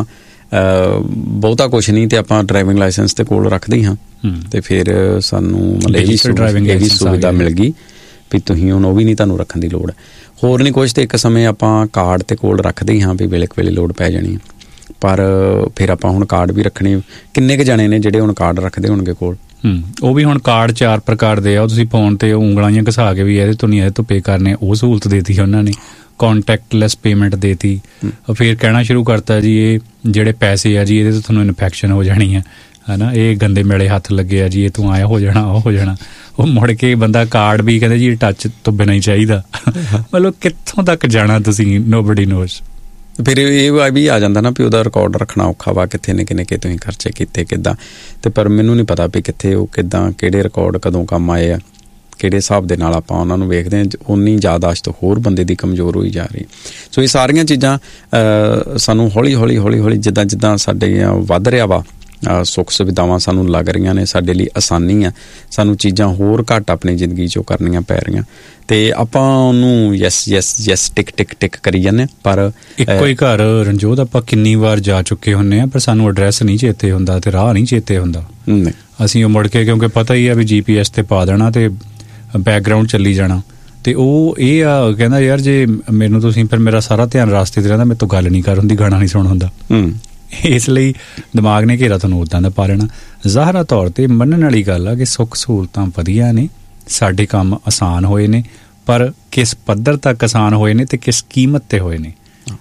ਬਹੁਤਾ ਕੁਛ ਨਹੀਂ ਤੇ ਆਪਾਂ ਡਰਾਈਵਿੰਗ ਲਾਇਸੈਂਸ ਤੇ ਕੋਲ ਰੱਖਦੇ ਹਾਂ, ਤੇ ਫਿਰ ਸਾਨੂੰ ਮਤਲਬ ਇਹ ਵੀ ਸੁਵਿਧਾ ਮਿਲ ਗਈ ਵੀ ਤੁਸੀਂ ਹੁਣ ਉਹ ਵੀ ਨਹੀਂ ਤੁਹਾਨੂੰ ਰੱਖਣ ਦੀ ਲੋੜ। ਹੋਰ ਨਹੀਂ ਕੁਛ, ਤੇ ਇੱਕ ਸਮੇਂ ਆਪਾਂ ਕਾਰਡ ਤੇ ਕੋਲ ਰੱਖਦੇ ਹੀ ਹਾਂ ਵੀ ਵੇਲੇ ਵੇਲੇ ਲੋੜ ਪੈ ਜਾਣੀ ਹੈ। ਪਰ ਫਿਰ ਆਪਾਂ ਹੁਣ ਕਾਰਡ ਵੀ ਰੱਖਣੇ, ਕਿੰਨੇ ਕੁ ਜਾਣੇ ਨੇ ਜਿਹੜੇ ਹੁਣ ਕਾਰਡ ਰੱਖਦੇ ਹੋਣਗੇ ਕੋਲ। ਉਹ ਵੀ ਹੁਣ ਕਾਰਡ 4 ਪ੍ਰਕਾਰ ਦੇ ਆ, ਉਹ ਤੁਸੀਂ ਫੋਨ ਤੇ ਉਂਗਲਾਂ ਜਿਹੀਆਂ ਘਸਾ ਕੇ ਵੀ ਇਹਦੇ ਤੋਂ ਨਹੀਂ ਇਹਦੇ ਤੋਂ ਪੇ ਕਰਨੇ, ਉਹ ਸਹੂਲਤ ਦੇਤੀ ਉਹਨਾਂ ਨੇ। ਕੰਟੈਕਟਲੈਸ ਪੇਮੈਂਟ ਦੇਤੀ। ਫਿਰ ਕਹਿਣਾ ਸ਼ੁਰੂ ਕਰਤਾ ਜੀ ਇਹ ਜਿਹੜੇ ਪੈਸੇ ਆ ਜੀ ਇਹਦੇ ਤੋਂ ਤੁਹਾਨੂੰ ਇਨਫੈਕਸ਼ਨ ਹੋ ਜਾਣੀ ਹੈ ਨਾ, ਇਹ ਗੰਦੇ ਮੇਲੇ ਹੱਥ ਲੱਗੇ ਆ ਜੀ, ਇਹ ਤੂੰ ਆਇਆ ਹੋ ਜਾਣਾ, ਉਹ ਹੋ ਜਾਣਾ। ਉਹ ਮੁੜ ਕੇ ਬੰਦਾ ਕਾਰਡ ਵੀ ਕਹਿੰਦੇ ਜੀ ਟੱਚ ਤੋਂ ਬਿਨਾਂ ਹੀ ਚਾਹੀਦਾ। ਮਤਲਬ ਕਿੱਥੋਂ ਤੱਕ ਜਾਣਾ ਤੁਸੀਂ, ਨੋਬਡੀ ਨੋਜ਼। ਫਿਰ ਇਹ ਵੀ ਆ ਜਾਂਦਾ ਨਾ ਵੀ ਉਹਦਾ ਰਿਕਾਰਡ ਰੱਖਣਾ ਔਖਾ ਵਾ, ਕਿੱਥੇ ਨਿੱਕੇ ਤੁਸੀਂ ਖਰਚੇ ਕੀਤੇ ਕਿੱਦਾਂ, ਤੇ ਪਰ ਮੈਨੂੰ ਨਹੀਂ ਪਤਾ ਵੀ ਕਿੱਥੇ ਉਹ ਕਿੱਦਾਂ ਕਿਹੜੇ ਰਿਕਾਰਡ ਕਦੋਂ ਕੰਮ ਆਏ ਆ, ਕਿਹੜੇ ਹਿਸਾਬ ਦੇ ਨਾਲ ਆਪਾਂ ਉਹਨਾਂ ਨੂੰ ਵੇਖਦੇ ਹਾਂ। ਉਨੀ ਯਾਦਾਸ਼ਤ ਹੋਰ ਬੰਦੇ ਦੀ ਕਮਜ਼ੋਰ ਹੋਈ ਜਾ ਰਹੀ। ਸੋ ਇਹ ਸਾਰੀਆਂ ਚੀਜ਼ਾਂ ਸਾਨੂੰ ਹੌਲੀ ਹੌਲੀ ਜਿੱਦਾਂ ਸਾਡੇ ਵੱਧ ਰਿਹਾ ਵਾ, ਸੁੱਖ ਸੁਵਿਧਾਵਾਂ ਸਾਨੂੰ ਲੱਗ ਰਹੀਆਂ ਨੇ, ਸਾਡੇ ਲਈ ਆਸਾਨੀ ਆ, ਸਾਨੂੰ ਚੀਜ਼ਾਂ ਹੋਰ ਘੱਟ ਆਪਣੀ ਜ਼ਿੰਦਗੀ 'ਚੋਂ ਕਰਨੀਆਂ ਪੈ ਰਹੀਆਂ, ਤੇ ਆਪਾਂ ਉਹਨੂੰ ਯੈਸ ਟਿਕ ਕਰੀ ਜਾਂਦੇ ਹਾਂ। ਪਰ ਇੱਕੋ ਹੀ ਘਰ ਰਣਜੋਤ ਆਪਾਂ ਕਿੰਨੀ ਵਾਰ ਜਾ ਚੁੱਕੇ ਹੁੰਦੇ ਹਾਂ, ਪਰ ਸਾਨੂੰ ਐਡਰੈਸ ਨਹੀਂ ਚੇਤੇ ਹੁੰਦਾ ਤੇ ਰਾਹ ਨਹੀਂ ਚੇਤੇ ਹੁੰਦਾ। ਅਸੀਂ ਉਹ ਮੁੜ ਕੇ, ਕਿਉਂਕਿ ਪਤਾ ਹੀ ਆ ਵੀ GPS ਤੇ ਪਾ ਦੇਣਾ ਤੇ ਬੈਕਗਰਾਊਂਡ ਚੱਲੀ ਜਾਣਾ, ਤੇ ਉਹ ਇਹ ਆ ਕਹਿੰਦਾ ਯਾਰ ਜੇ ਮੈਨੂੰ ਤੁਸੀਂ, ਫਿਰ ਮੇਰਾ ਸਾਰਾ ਧਿਆਨ ਰਾਸਤੇ 'ਤੇ ਰਹਿੰਦਾ, ਮੇਰੇ ਤੋਂ ਗੱਲ ਨਹੀਂ ਕਰ ਹੁੰਦੀ, ਗਾਣਾ ਨਹੀਂ ਸੁਣ ਹੁੰਦਾ। ਇਸ ਲਈ ਦਿਮਾਗ ਨੇ ਘੇਰਾ ਤੁਹਾਨੂੰ ਉੱਦਾਂ ਦਾ ਪਾ ਲੈਣਾ। ਜ਼ਾਹਰਾ ਤੌਰ 'ਤੇ ਮੰਨਣ ਵਾਲੀ ਗੱਲ ਆ ਕਿ ਸੁੱਖ ਸਹੂਲਤਾਂ ਵਧੀਆ ਨੇ, ਸਾਡੇ ਕੰਮ ਆਸਾਨ ਹੋਏ ਨੇ, ਪਰ ਕਿਸ ਪੱਧਰ ਤੱਕ ਆਸਾਨ ਹੋਏ ਨੇ ਤੇ ਕਿਸ ਕੀਮਤ 'ਤੇ ਹੋਏ ਨੇ।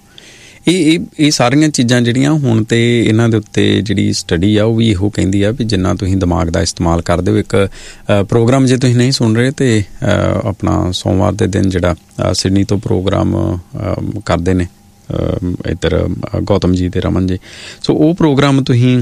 ਇਹ ਸਾਰੀਆਂ ਚੀਜ਼ਾਂ ਜਿਹੜੀਆਂ ਹੁਣ ਤੇ ਇਹਨਾਂ ਦੇ ਉੱਤੇ ਜਿਹੜੀ ਸਟੱਡੀ ਆ ਉਹ ਵੀ ਇਹੋ ਕਹਿੰਦੀ ਆ ਵੀ ਜਿੰਨਾ ਤੁਸੀਂ ਦਿਮਾਗ ਦਾ ਇਸਤੇਮਾਲ ਕਰਦੇ ਹੋ। ਇੱਕ ਪ੍ਰੋਗਰਾਮ ਜੇ ਤੁਸੀਂ ਨਹੀਂ ਸੁਣ ਰਹੇ ਤੇ ਆਪਣਾ ਸੋਮਵਾਰ ਦੇ ਦਿਨ ਜਿਹੜਾ ਸਿਡਨੀ ਤੋਂ ਪ੍ਰੋਗਰਾਮ ਕਰਦੇ ਨੇ ਇੱਧਰ ਗੌਤਮ ਜੀ ਤੇ ਰਮਨ ਜੀ। ਸੋ ਉਹ ਪ੍ਰੋਗਰਾਮ ਤੁਸੀਂ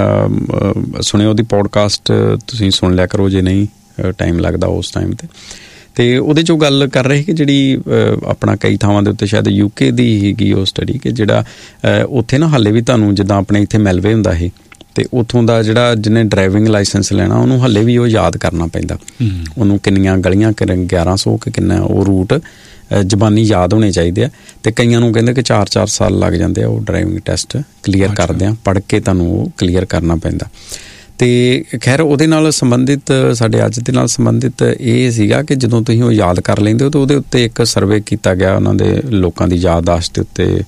ਸੁਣਿਓ, ਉਹਦੀ ਪੋਡਕਾਸਟ ਤੁਸੀਂ ਸੁਣ ਲਿਆ ਕਰੋ ਜੇ ਨਹੀਂ ਟਾਈਮ ਲੱਗਦਾ ਉਸ ਟਾਈਮ 'ਤੇ। ਅਤੇ ਉਹਦੇ 'ਚੋਂ ਗੱਲ ਕਰ ਰਹੇ ਕਿ ਜਿਹੜੀ ਆਪਣਾ ਕਈ ਥਾਵਾਂ ਦੇ ਉੱਤੇ ਸ਼ਾਇਦ UK ਦੀ ਸੀਗੀ ਉਹ ਸਟੱਡੀ, ਕਿ ਜਿਹੜਾ ਉੱਥੇ ਨਾ ਹਾਲੇ ਵੀ ਤੁਹਾਨੂੰ ਜਿੱਦਾਂ ਆਪਣੇ ਇੱਥੇ ਮੈਲਵੇ ਹੁੰਦਾ ਸੀ, ਅਤੇ ਉੱਥੋਂ ਦਾ ਜਿਹੜਾ ਜਿਹਨੇ ਡਰਾਈਵਿੰਗ ਲਾਇਸੈਂਸ ਲੈਣਾ ਉਹਨੂੰ ਹਾਲੇ ਵੀ ਉਹ ਯਾਦ ਕਰਨਾ ਪੈਂਦਾ। ਉਹਨੂੰ ਕਿੰਨੀਆਂ ਗਲੀਆਂ 1100 ਕਿ ਕਿੰਨਾ ਉਹ ਰੂਟ ਜ਼ਬਾਨੀ ਯਾਦ ਹੋਣੇ ਚਾਹੀਦੇ ਆ। ਅਤੇ ਕਈਆਂ ਨੂੰ ਕਹਿੰਦੇ ਕਿ 4-4 ਸਾਲ ਲੱਗ ਜਾਂਦੇ ਆ ਉਹ ਡਰਾਈਵਿੰਗ ਟੈਸਟ ਕਲੀਅਰ ਕਰਦਿਆਂ, ਪੜ੍ਹ ਕੇ ਤੁਹਾਨੂੰ ਉਹ ਕਲੀਅਰ ਕਰਨਾ ਪੈਂਦਾ। ਅਤੇ ਖੈਰ ਉਹਦੇ ਨਾਲ ਸੰਬੰਧਿਤ ਸਾਡੇ ਅੱਜ ਦੇ ਨਾਲ ਸੰਬੰਧਿਤ ਇਹ ਸੀਗਾ ਕਿ ਜਦੋਂ ਤੁਸੀਂ ਉਹ ਯਾਦ ਕਰ ਲੈਂਦੇ ਹੋ ਤਾਂ ਉਹਦੇ ਉੱਤੇ ਇੱਕ ਸਰਵੇ ਕੀਤਾ ਗਿਆ ਉਹਨਾਂ ਦੇ ਲੋਕਾਂ ਦੀ ਯਾਦਦਾਸ਼ਤ ਦੇ ਉੱਤੇ।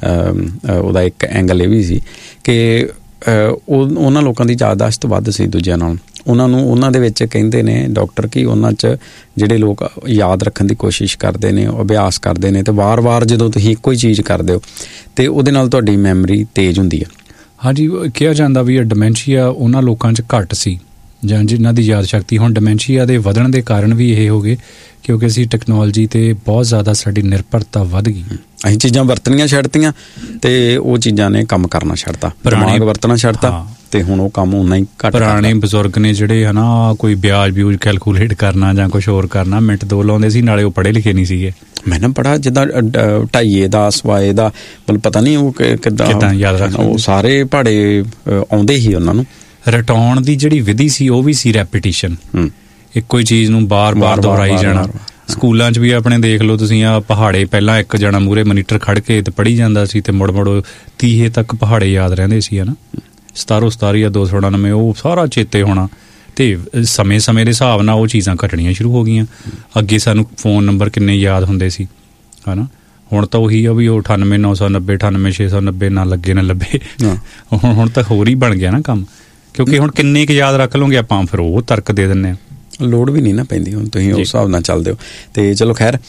ਉਹਦਾ ਇੱਕ ਐਂਗਲ ਇਹ ਵੀ ਸੀ ਕਿ ਉਹਨਾਂ ਲੋਕਾਂ ਦੀ ਯਾਦਦਾਸ਼ਤ ਵੱਧ ਸੀ ਦੂਜਿਆਂ ਨਾਲ। ਉਹਨਾਂ ਦੇ ਵਿੱਚ ਕਹਿੰਦੇ ਨੇ ਡਾਕਟਰ ਕਿ ਉਹਨਾਂ 'ਚ ਜਿਹੜੇ ਲੋਕ ਯਾਦ ਰੱਖਣ ਦੀ ਕੋਸ਼ਿਸ਼ ਕਰਦੇ ਨੇ, ਅਭਿਆਸ ਕਰਦੇ ਨੇ, ਅਤੇ ਵਾਰ-ਵਾਰ ਜਦੋਂ ਤੁਸੀਂ ਇੱਕੋ ਹੀ ਚੀਜ਼ ਕਰਦੇ ਹੋ ਅਤੇ ਉਹਦੇ ਨਾਲ ਤੁਹਾਡੀ ਮੈਮਰੀ ਤੇਜ਼ ਹੁੰਦੀ ਹੈ। ਹਾਂਜੀ, ਕਿਹਾ ਜਾਂਦਾ ਵੀ ਡਿਮੈਂਸ਼ੀਆ ਉਹਨਾਂ ਲੋਕਾਂ 'ਚ ਘੱਟ ਸੀ ਜਾਂ ਜਿਨ੍ਹਾਂ ਦੀ ਯਾਦ ਸ਼ਕਤੀ। ਹੁਣ ਡਿਮੈਂਸ਼ੀਆ ਦੇ ਵਧਣ ਦੇ ਕਾਰਨ ਵੀ ਇਹ ਹੋ ਗਏ ਕਿਉਂਕਿ ਅਸੀਂ ਟੈਕਨੋਲੋਜੀ 'ਤੇ ਬਹੁਤ ਜ਼ਿਆਦਾ ਸਾਡੀ ਨਿਰਭਰਤਾ ਵੱਧ ਗਈ। ਅਸੀਂ ਚੀਜ਼ਾਂ ਵਰਤਣੀਆਂ ਛੱਡਤੀਆਂ ਅਤੇ ਉਹ ਚੀਜ਼ਾਂ ਨੇ ਕੰਮ ਕਰਨਾ ਛੱਡਤਾ, ਦਿਮਾਗ ਵਰਤਣਾ ਛੱਡਤਾ, ਅਤੇ ਹੁਣ ਉਹ ਕੰਮ ਉਨਾ ਹੀ ਘੱਟ। ਪੁਰਾਣੇ ਬਜ਼ੁਰਗ ਨੇ ਜਿਹੜੇ ਹੈ ਨਾ, ਕੋਈ ਵਿਆਜ ਵਿਊਜ ਕੈਲਕੂਲੇਟ ਕਰਨਾ ਜਾਂ ਕੁਛ ਹੋਰ ਕਰਨਾ ਮਿੰਟ 2 ਲਾਉਂਦੇ ਸੀ, ਨਾਲੇ ਉਹ ਪੜ੍ਹੇ ਲਿਖੇ ਨਹੀਂ ਸੀਗੇ। ਮੈਂ ਨਾ ਬੜਾ ਜਿੱਦਾਂ 2.5 ਦਾ ਸਵਾਏ ਦਾ ਮਤਲਬ ਪਤਾ ਨਹੀਂ ਉਹ ਕਿੱਦਾਂ ਯਾਦ ਰੱਖ, ਉਹ ਸਾਰੇ ਪਹਾੜੇ ਆਉਂਦੇ ਹੀ ਉਹਨਾਂ ਨੂੰ। ਰਟਾਉਣ ਦੀ ਜਿਹੜੀ ਵਿਧੀ ਸੀ ਉਹ ਵੀ ਸੀ ਰੈਪੀਟੀਸ਼ਨ, ਇੱਕੋ ਹੀ ਚੀਜ਼ ਨੂੰ ਬਾਰ-ਬਾਰ ਦੁਹਰਾਈ ਜਾਣਾ। ਸਕੂਲਾਂ 'ਚ ਵੀ ਆਪਣੇ ਦੇਖ ਲਓ ਤੁਸੀਂ, ਆ ਪਹਾੜੇ ਪਹਿਲਾਂ ਇੱਕ ਜਣਾ ਮੂਹਰੇ ਮਨੀਟਰ ਖੜ੍ਹ ਕੇ ਤੇ ਪੜ੍ਹੀ ਜਾਂਦਾ ਸੀ ਅਤੇ ਮੁੜ 30 ਤੱਕ ਪਹਾੜੇ ਯਾਦ ਰਹਿੰਦੇ ਸੀ, ਹੈ ਨਾ। 17 ਜਾਂ 299 ਉਹ ਸਾਰਾ ਚੇਤੇ ਹੋਣਾ। ਅਤੇ ਸਮੇਂ ਦੇ ਹਿਸਾਬ ਨਾਲ ਉਹ ਚੀਜ਼ਾਂ ਘਟਣੀਆਂ ਸ਼ੁਰੂ ਹੋ ਗਈਆਂ। ਅੱਗੇ ਸਾਨੂੰ ਫ਼ੋਨ ਨੰਬਰ ਕਿੰਨੇ ਯਾਦ ਹੁੰਦੇ ਸੀ, ਹੈ ਨਾ। ਹੁਣ ਤਾਂ ਉਹੀ ਆ ਵੀ ਉਹ 98,990 98,690 ਨਾ ਲੱਗੇ ਨਾ ਲੱਭੇ। ਹੁਣ ਤਾਂ ਹੋਰ ਹੀ ਬਣ ਗਿਆ ਨਾ ਕੰਮ, ਕਿਉਂਕਿ ਹੁਣ ਕਿੰਨੇ ਕੁ ਯਾਦ ਰੱਖ ਲਓਗੇ ਆਪਾਂ, ਫਿਰ ਉਹ ਤਰਕ ਦੇ ਦਿੰਦੇ ਹਾਂ। ਲੋੜ ਵੀ ਨਹੀਂ ਨਾ ਪੈਂਦੀ, ਹੁਣ ਤੁਸੀਂ ਉਸ ਹਿਸਾਬ ਨਾਲ ਚੱਲਦੇ ਹੋ। ਅਤੇ ਚਲੋ ਖੈਰ,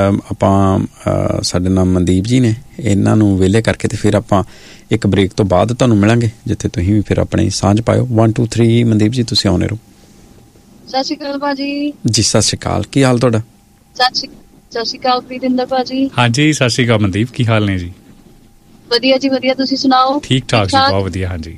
ਆਪਾਂ ਸਾਡੇ ਨਾਲ ਮਨਦੀਪ ਜੀ ਨੇ, ਇਹਨਾਂ ਨੂੰ ਵਿਹਲੇ ਕਰਕੇ ਅਤੇ ਫਿਰ ਆਪਾਂ ਇੱਕ ਬ੍ਰੇਕ ਤੋਂ ਬਾਅਦ ਤੁਹਾਨੂੰ ਮਿਲਾਂਗੇ, ਜਿੱਥੇ ਤੁਸੀਂ ਵੀ ਫਿਰ ਆਪਣੀ ਸਾਂਝ ਪਾਇਓ। 1 2 3 ਮਨਦੀਪ ਜੀ ਤੁਸੀਂ ਆਉਂਦੇ ਰਹੋ। ਸਤਿ ਸ਼੍ਰੀ ਅਕਾਲ ਭਾਜੀ। ਜੀ ਸਤਿ ਸ਼੍ਰੀ ਅਕਾਲ, ਕੀ ਹਾਲ ਤੁਹਾਡਾ? ਸਤਿ ਸ਼੍ਰੀ ਅਕਾਲ ਪ੍ਰੀਤਿੰਦਰ ਭਾਜੀ। ਹਾਂਜੀ ਸਤਿ ਸ਼੍ਰੀ ਅਕਾਲ ਮਨਦੀਪ, ਕੀ ਹਾਲ ਨੇ ਜੀ? ਵਧੀਆ ਜੀ ਵਧੀਆ, ਤੁਸੀਂ ਸੁਣਾਓ? ਠੀਕ ਠਾਕ ਜੀ, ਬਹੁਤ ਵਧੀਆ। ਹਾਂਜੀ,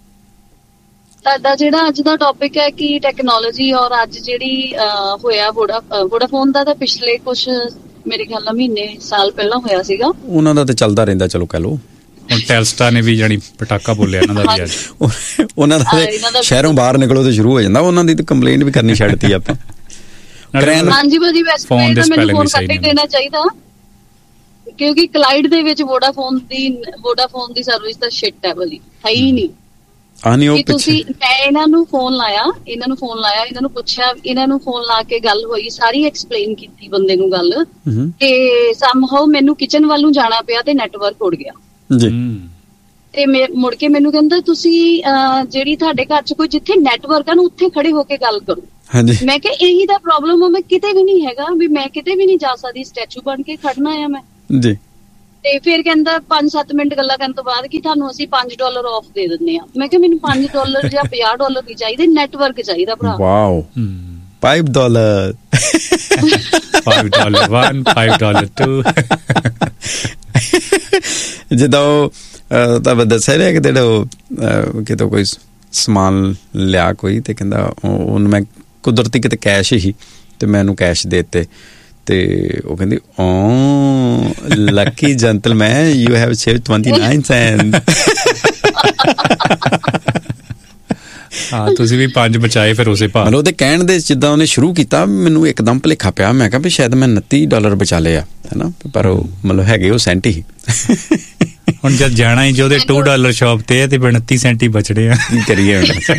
ਤੁਹਾਡਾ ਜਿਹੜਾ ਅੱਜ ਦਾ ਟੌਪਿਕ ਹੈ ਕਿ ਟੈਕਨੋਲੋਜੀ ਔਰ ਅੱਜ ਜਿਹੜੀ ਹੋਇਆ ਵੋਡਾਫੋਨ ਦਾ, ਤਾਂ ਪਿਛਲੇ ਕੁਛ ਮੇਰੇ ਖਿਆਲ ਨਾਲ ਮਹੀਨੇ ਸਾਲ ਪਹਿਲਾਂ ਹੋਇਆ ਸੀਗਾ। ਉਹਨਾਂ ਦਾ ਤਾਂ ਚੱਲਦਾ ਰਹਿੰਦਾ, ਚਲੋ ਕਹਿ ਲਓ। ਹੁਣ ਟੈਲਸਟਾ ਨੇ ਵੀ ਜਾਣੀ ਪਟਾਕਾ ਬੋਲਿਆ ਇਹਨਾਂ ਦਾ ਵੀ ਅੱਜ। ਉਹਨਾਂ ਦਾ ਸ਼ਹਿਰੋਂ ਬਾਹਰ ਨਿਕਲੋ ਤੇ ਸ਼ੁਰੂ ਹੋ ਜਾਂਦਾ, ਉਹਨਾਂ ਦੀ ਤਾਂ ਕੰਪਲੇਂਟ ਵੀ ਕਰਨੀ ਛੱਡਤੀ ਆਪਾਂ। ਹਾਂਜੀ ਭਾਜੀ, ਵੈਸੇ ਤਾਂ ਮੈਨੂੰ ਫੋਨ ਕੱਟ ਹੀ ਦੇਣਾ ਚਾਹੀਦਾ, ਕਿਉਂਕਿ ਕਲਾਈਡ ਦੇ ਵਿੱਚ ਵੋਡਾਫੋਨ ਦੀ ਸਰਵਿਸ ਤਾਂ ਸ਼ਿਟ ਹੈ ਭਾਜੀ, ਹੈ ਹੀ ਨਹੀਂ। ਮੈਂ ਇਹਨਾਂ ਨੂੰ ਫੋਨ ਲਾਇਆ, ਇਹਨਾਂ ਨੂੰ ਪੁੱਛਿਆ, ਇਹਨਾਂ ਨੂੰ ਫੋਨ ਲਾ ਕੇ ਗੱਲ ਹੋਈ, ਸਾਰੀ ਐਕਸਪਲੇਨ ਕੀਤੀ ਬੰਦੇ ਨੂੰ ਗੱਲ, ਤੇ ਸਮਹਾਉ ਮੈਨੂੰ ਕਿਚਨ ਵੱਲ ਨੂੰ ਜਾਣਾ ਪਿਆ ਤੇ ਨੈਟਵਰਕ ਉੱਡ ਗਿਆ ਜੀ। ਤੇ ਮੁੜ ਕੇ ਮੈਨੂੰ ਕਹਿੰਦਾ ਤੁਸੀਂ ਜਿਹੜੀ ਤੁਹਾਡੇ ਘਰ 'ਚ ਕੋਈ ਜਿੱਥੇ ਨੈਟਵਰਕ ਆ ਨਾ ਉੱਥੇ ਖੜੇ ਹੋ ਕੇ ਗੱਲ ਕਰੋ। ਮੈਂ ਕਿਹਾ ਇਹੀ ਤਾਂ ਪ੍ਰੋਬਲਮ ਆ, ਮੈਂ ਕਿਤੇ ਵੀ ਨਹੀਂ ਹੈਗਾ, ਵੀ ਮੈਂ ਕਿਤੇ ਵੀ ਨਹੀਂ ਜਾ ਸਕਦੀ, ਸਟੈਚੂ ਬਣ ਕੇ ਖੜਨਾ ਆ ਮੈਂ ਜੀ। ਤੇ ਫਿਰ ਕਹਿੰਦਾ 5-7 ਮਿੰਟ ਗੱਲਾਂ ਕਰਨ ਤੋਂ ਬਾਅਦ ਕਿ ਤੁਹਾਨੂੰ ਅਸੀਂ $5 ਆਫ ਦੇ ਦਿੰਦੇ ਆ। ਮੈਂ ਕਿਹਾ ਮੈਨੂੰ $5 ਜਾਂ $50 ਨਹੀਂ ਚਾਹੀਦੇ, ਨੈਟਵਰਕ ਚਾਹੀਦਾ ਭਰਾ। ਵਾਓ, $5 $5 1 $5 2 ਜਿੱਦਾਂ ਉਹ ਤਾਂ ਦੱਸਿਆ ਰਿਹਾ ਕਿਤੇ ਕਿਤੋਂ ਕੋਈ ਸਮਾਨ ਲਿਆ ਕੋਈ, ਤੇ ਕਹਿੰਦਾ ਉਹਨੂੰ ਮੈਂ ਕੁਦਰਤੀ ਕਿਤੇ ਕੈਸ਼ ਹੀ, ਤੇ ਮੈਂ ਉਹਨੂੰ ਕੈਸ਼ ਦੇ ਦਿੱਤੇ, ਤੇ ਉਹ ਕਹਿੰਦੀ Lucky gentleman you have saved 29 Saint. ਹਾਂ, ਤੁਸੀਂ ਵੀ 5 ਬਚਾਏ ਫਿਰ ਉਸੇ ਭਾਅ। ਮਤਲਬ ਉਹਦੇ ਕਹਿਣ ਦੇ ਜਿੱਦਾਂ ਉਹਨੇ ਸ਼ੁਰੂ ਕੀਤਾ, ਮੈਨੂੰ ਇੱਕਦਮ ਭੁਲੇਖਾ ਪਿਆ। ਮੈਂ ਕਿਹਾ ਵੀ ਸ਼ਾਇਦ ਮੈਂ $29 ਬਚਾ ਲਏ ਆ, ਹੈ ਨਾ, ਪਰ ਉਹ ਮਤਲਬ ਹੈਗੇ ਉਹ ਸੈਂਟ ਹੀ। ਹੁਣ ਜਦ ਜਾਣਾ ਹੀ ਜੇ ਉਹਦੇ $2 ਸ਼ਾਪ ਤੇ ਤੇ 29 ਸੈਂਟ ਹੀ ਬਚੜੇ ਆ, ਕੀ ਕਰੀਏ ਹੁਣ?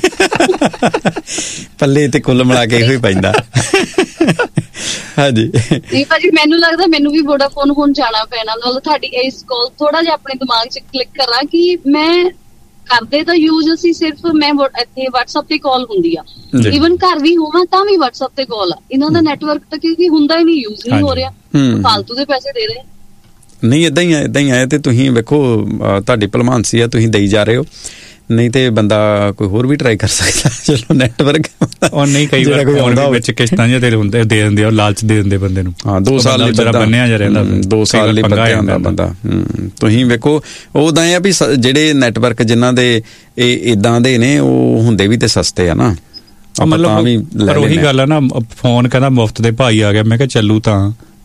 ਪੱਲੇ ਤੇ ਕੁੱਲ ਮਿਲਾ ਕੇ ਇਹੋ ਹੀ ਪੈਂਦਾ। ਹਾਂਜੀ ਨਹੀਂ ਭਾਜੀ, ਮੈਨੂੰ ਲੱਗਦਾ ਮੈਨੂੰ ਵੀ ਵੋਡਾਫੋਨ ਹੁਣ ਜਾਣਾ ਪੈਣਾ। ਮਤਲਬ ਤੁਹਾਡੀ ਇਸ ਕਾਲ ਥੋੜਾ ਜਿਹਾ ਆਪਣੇ ਦਿਮਾਗ 'ਚ ਕਲਿੱਕ ਕਰਾਂ ਕਿ ਮੈਂ ਕਰਦੇ ਤਾਂ ਯੂਜ਼ ਅਸੀਂ ਸਿਰਫ ਮੈਂ ਇੱਥੇ WhatsApp ਤੇ ਕਾਲ ਹੁੰਦੀ ਆ, ਈਵਨ ਘਰ ਵੀ ਹੋਵਾਂ ਤਾਂ ਵੀ WhatsApp ਤੇ ਕਾਲ ਆ। ਇਹਨਾਂ ਦਾ ਨੈਟਵਰਕ ਤਾਂ ਕਿਉਂਕਿ ਹੁੰਦਾ ਹੀ ਨਹੀਂ, ਯੂਜ਼ ਨਹੀਂ ਹੋ ਰਿਹਾ, ਫਾਲਤੂ ਦੇ ਪੈਸੇ ਦੇ ਰਹੇ। ਨਹੀਂ, ਏਦਾਂ ਹੀ ਆਏ ਤੇ ਤੁਸੀਂ ਵੇਖੋ ਤੁਹਾਡੀ ਭਲਮਾਨਸੀ ਆ, ਤੁਸੀਂ ਦੇਈ ਜਾ ਰਹੇ ਹੋ। ਨਹੀਂ ਤੇ ਬੰਦਾ ਕੋਈ ਹੋਰ ਵੀ ਟਰਾਈ ਕਰ ਸਕਦਾ। ਚਲੋ ਨੈਟਵਰਕ ਉਹ ਨਹੀਂ, ਕਈ ਵਾਰ ਫੋਨ ਵਿੱਚ ਕਿਸ਼ਤਾਂ ਜਿਹੇ ਦੇ ਦਿੰਦੇ ਆ, ਲਾਲਚ ਦੇ ਦਿੰਦੇ ਬੰਦੇ ਨੂੰ। ਹਾਂ 2 ਸਾਲ ਲਈ ਬੰਨਿਆ ਜਾ ਰਹਿੰਦਾ, 2 ਸਾਲ ਲਈ ਬੰਨਿਆ ਹੁੰਦਾ ਬੰਦਾ। ਤੁਸੀਂ ਵੇਖੋ ਉਦਾਂ ਆ ਵੀ ਜਿਹੜੇ ਨੈਟਵਰਕ ਜਿਨ੍ਹਾਂ ਦੇ ਇਹ ਇਦਾਂ ਦੇ ਨੇ ਉਹ ਹੁੰਦੇ ਵੀ ਤੇ ਸਸਤੇ ਆ ਨਾ, ਮਤਲਬ। ਪਰ ਉਹੀ ਗੱਲ ਆ ਨਾ, ਫੋਨ ਕਹਿੰਦਾ ਮੁਫਤ ਦੇ ਭਾਈ ਆ ਗਿਆ, ਮੈਂ ਕਿਹਾ ਚੱਲੂ ਤਾਂ।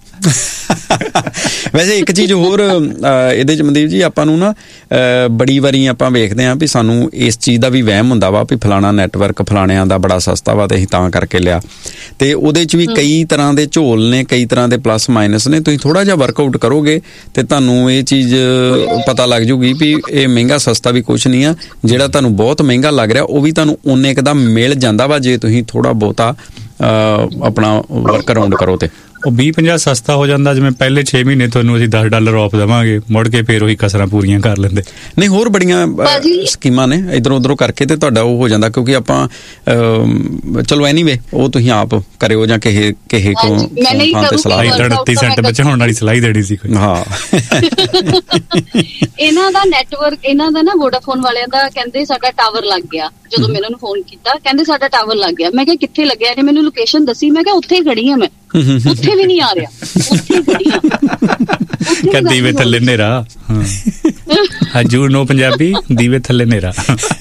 ਵੈਸੇ ਇੱਕ ਚੀਜ਼ ਹੋਰ ਇਹਦੇ 'ਚ ਮਨਦੀਪ ਜੀ, ਆਪਾਂ ਨੂੰ ਨਾ ਬੜੀ ਵਾਰੀ ਆਪਾਂ ਵੇਖਦੇ ਹਾਂ ਵੀ ਸਾਨੂੰ ਇਸ ਚੀਜ਼ ਦਾ ਵੀ ਵਹਿਮ ਹੁੰਦਾ ਵਾ ਵੀ ਫਲਾਣਾ ਨੈਟਵਰਕ ਫਲਾਣਿਆਂ ਦਾ ਬੜਾ ਸਸਤਾ ਵਾ ਤੇ ਅਸੀਂ ਤਾਂ ਕਰਕੇ ਲਿਆ। ਤੇ ਉਹਦੇ 'ਚ ਵੀ ਕਈ ਤਰ੍ਹਾਂ ਦੇ ਝੋਲ ਨੇ, ਕਈ ਤਰ੍ਹਾਂ ਦੇ ਪਲੱਸ ਮਾਈਨਸ ਨੇ। ਤੁਸੀਂ ਥੋੜ੍ਹਾ ਜਿਹਾ ਵਰਕਆਊਟ ਕਰੋਗੇ ਤੇ ਤੁਹਾਨੂੰ ਇਹ ਚੀਜ਼ ਪਤਾ ਲੱਗ ਜੂਗੀ ਵੀ ਇਹ ਮਹਿੰਗਾ ਸਸਤਾ ਵੀ ਕੁਛ ਨਹੀਂ ਆ। ਜਿਹੜਾ ਤੁਹਾਨੂੰ ਬਹੁਤ ਮਹਿੰਗਾ ਲੱਗ ਰਿਹਾ ਉਹ ਵੀ ਤੁਹਾਨੂੰ ਓਨੇ ਕੁ ਦਾ ਮਿਲ ਜਾਂਦਾ ਵਾ ਜੇ ਤੁਸੀਂ ਥੋੜ੍ਹਾ ਬਹੁਤਾ ਆਪਣਾ ਵਰਕ ਅਰਾਊਂਡ ਕਰੋ ਤੇ। ਉਹ 20-50 ਸਸਤਾ ਹੋ ਜਾਂਦਾ। ਜਿਵੇਂ ਪਹਿਲੇ 6 ਮਹੀਨੇ ਤੁਹਾਨੂੰ ਅਸੀਂ $10 ਆਫ ਦੇਵਾਂਗੇ, ਮੁੜ ਕੇ ਫਿਰ ਉਹੀ ਕਸਰਾਂ ਪੂਰੀਆਂ ਕਰ ਲੈਂਦੇ। ਨਹੀਂ ਹੋਰ ਬੜੀਆਂ ਸਕੀਮਾਂ ਨੇ ਇੱਧਰੋਂ ਉੱਧਰੋਂ ਕਰਕੇ ਤੇ ਤੁਹਾਡਾ ਉਹ ਹੋ ਜਾਂਦਾ, ਕਿਉਂਕਿ ਆਪਾਂ ਚਲੋ ਐਨੀਵੇ ਉਹ ਤੁਸੀਂ ਆਪ ਕਰਿਓ ਜਾਂ ਕਿਸੇ ਕੋ ਥਾਂ ਤੇ ਸਲਾਹ। 38 ਸੈਂਟ ਬਚਾਉਣ ਵਾਲੀ ਸਲਾਹ ਦੇਣੀ ਸੀ ਕੋਈ। ਹਾਂ ਇਹਨਾਂ ਦਾ ਨੈਟਵਰਕ, ਇਹਨਾਂ ਦਾ ਨਾ ਵੋਡਾਫੋਨ ਵਾਲਿਆਂ ਦਾ ਕਹਿੰਦੇ ਸਾਡਾ ਟਾਵਰ ਲੱਗ ਗਿਆ। ਜਦੋਂ ਮੈਂ ਇਹਨਾਂ ਨੂੰ ਫੋਨ ਕੀਤਾ ਕਹਿੰਦੇ ਸਾਡਾ ਟਾਵਰ ਲੱਗ ਗਿਆ। ਮੈਂ ਕਿਹਾ ਕਿੱਥੇ ਲੱਗਿਆ? ਇਹਨੇ ਮੈਨੂੰ ਲੋਕੇਸ਼ਨ ਦੱਸੀ। ਮੈਂ ਕਿਹਾ ਉੱਥੇ ਖੜੀ ਆ ਮੈਂ, ਉੱਥੇ ਵੀ ਨਹੀਂ ਆ ਰਿਹਾ, ਉੱਥੇ ਖੜੀ ਆ। ਦੀਵੇ ਥੱਲੇ ਹਨੇਰਾ। ਹਜੂਰ ਨੋ ਪੰਜਾਬੀ, ਦੀਵੇ ਥੱਲੇ ਹਨੇਰਾ।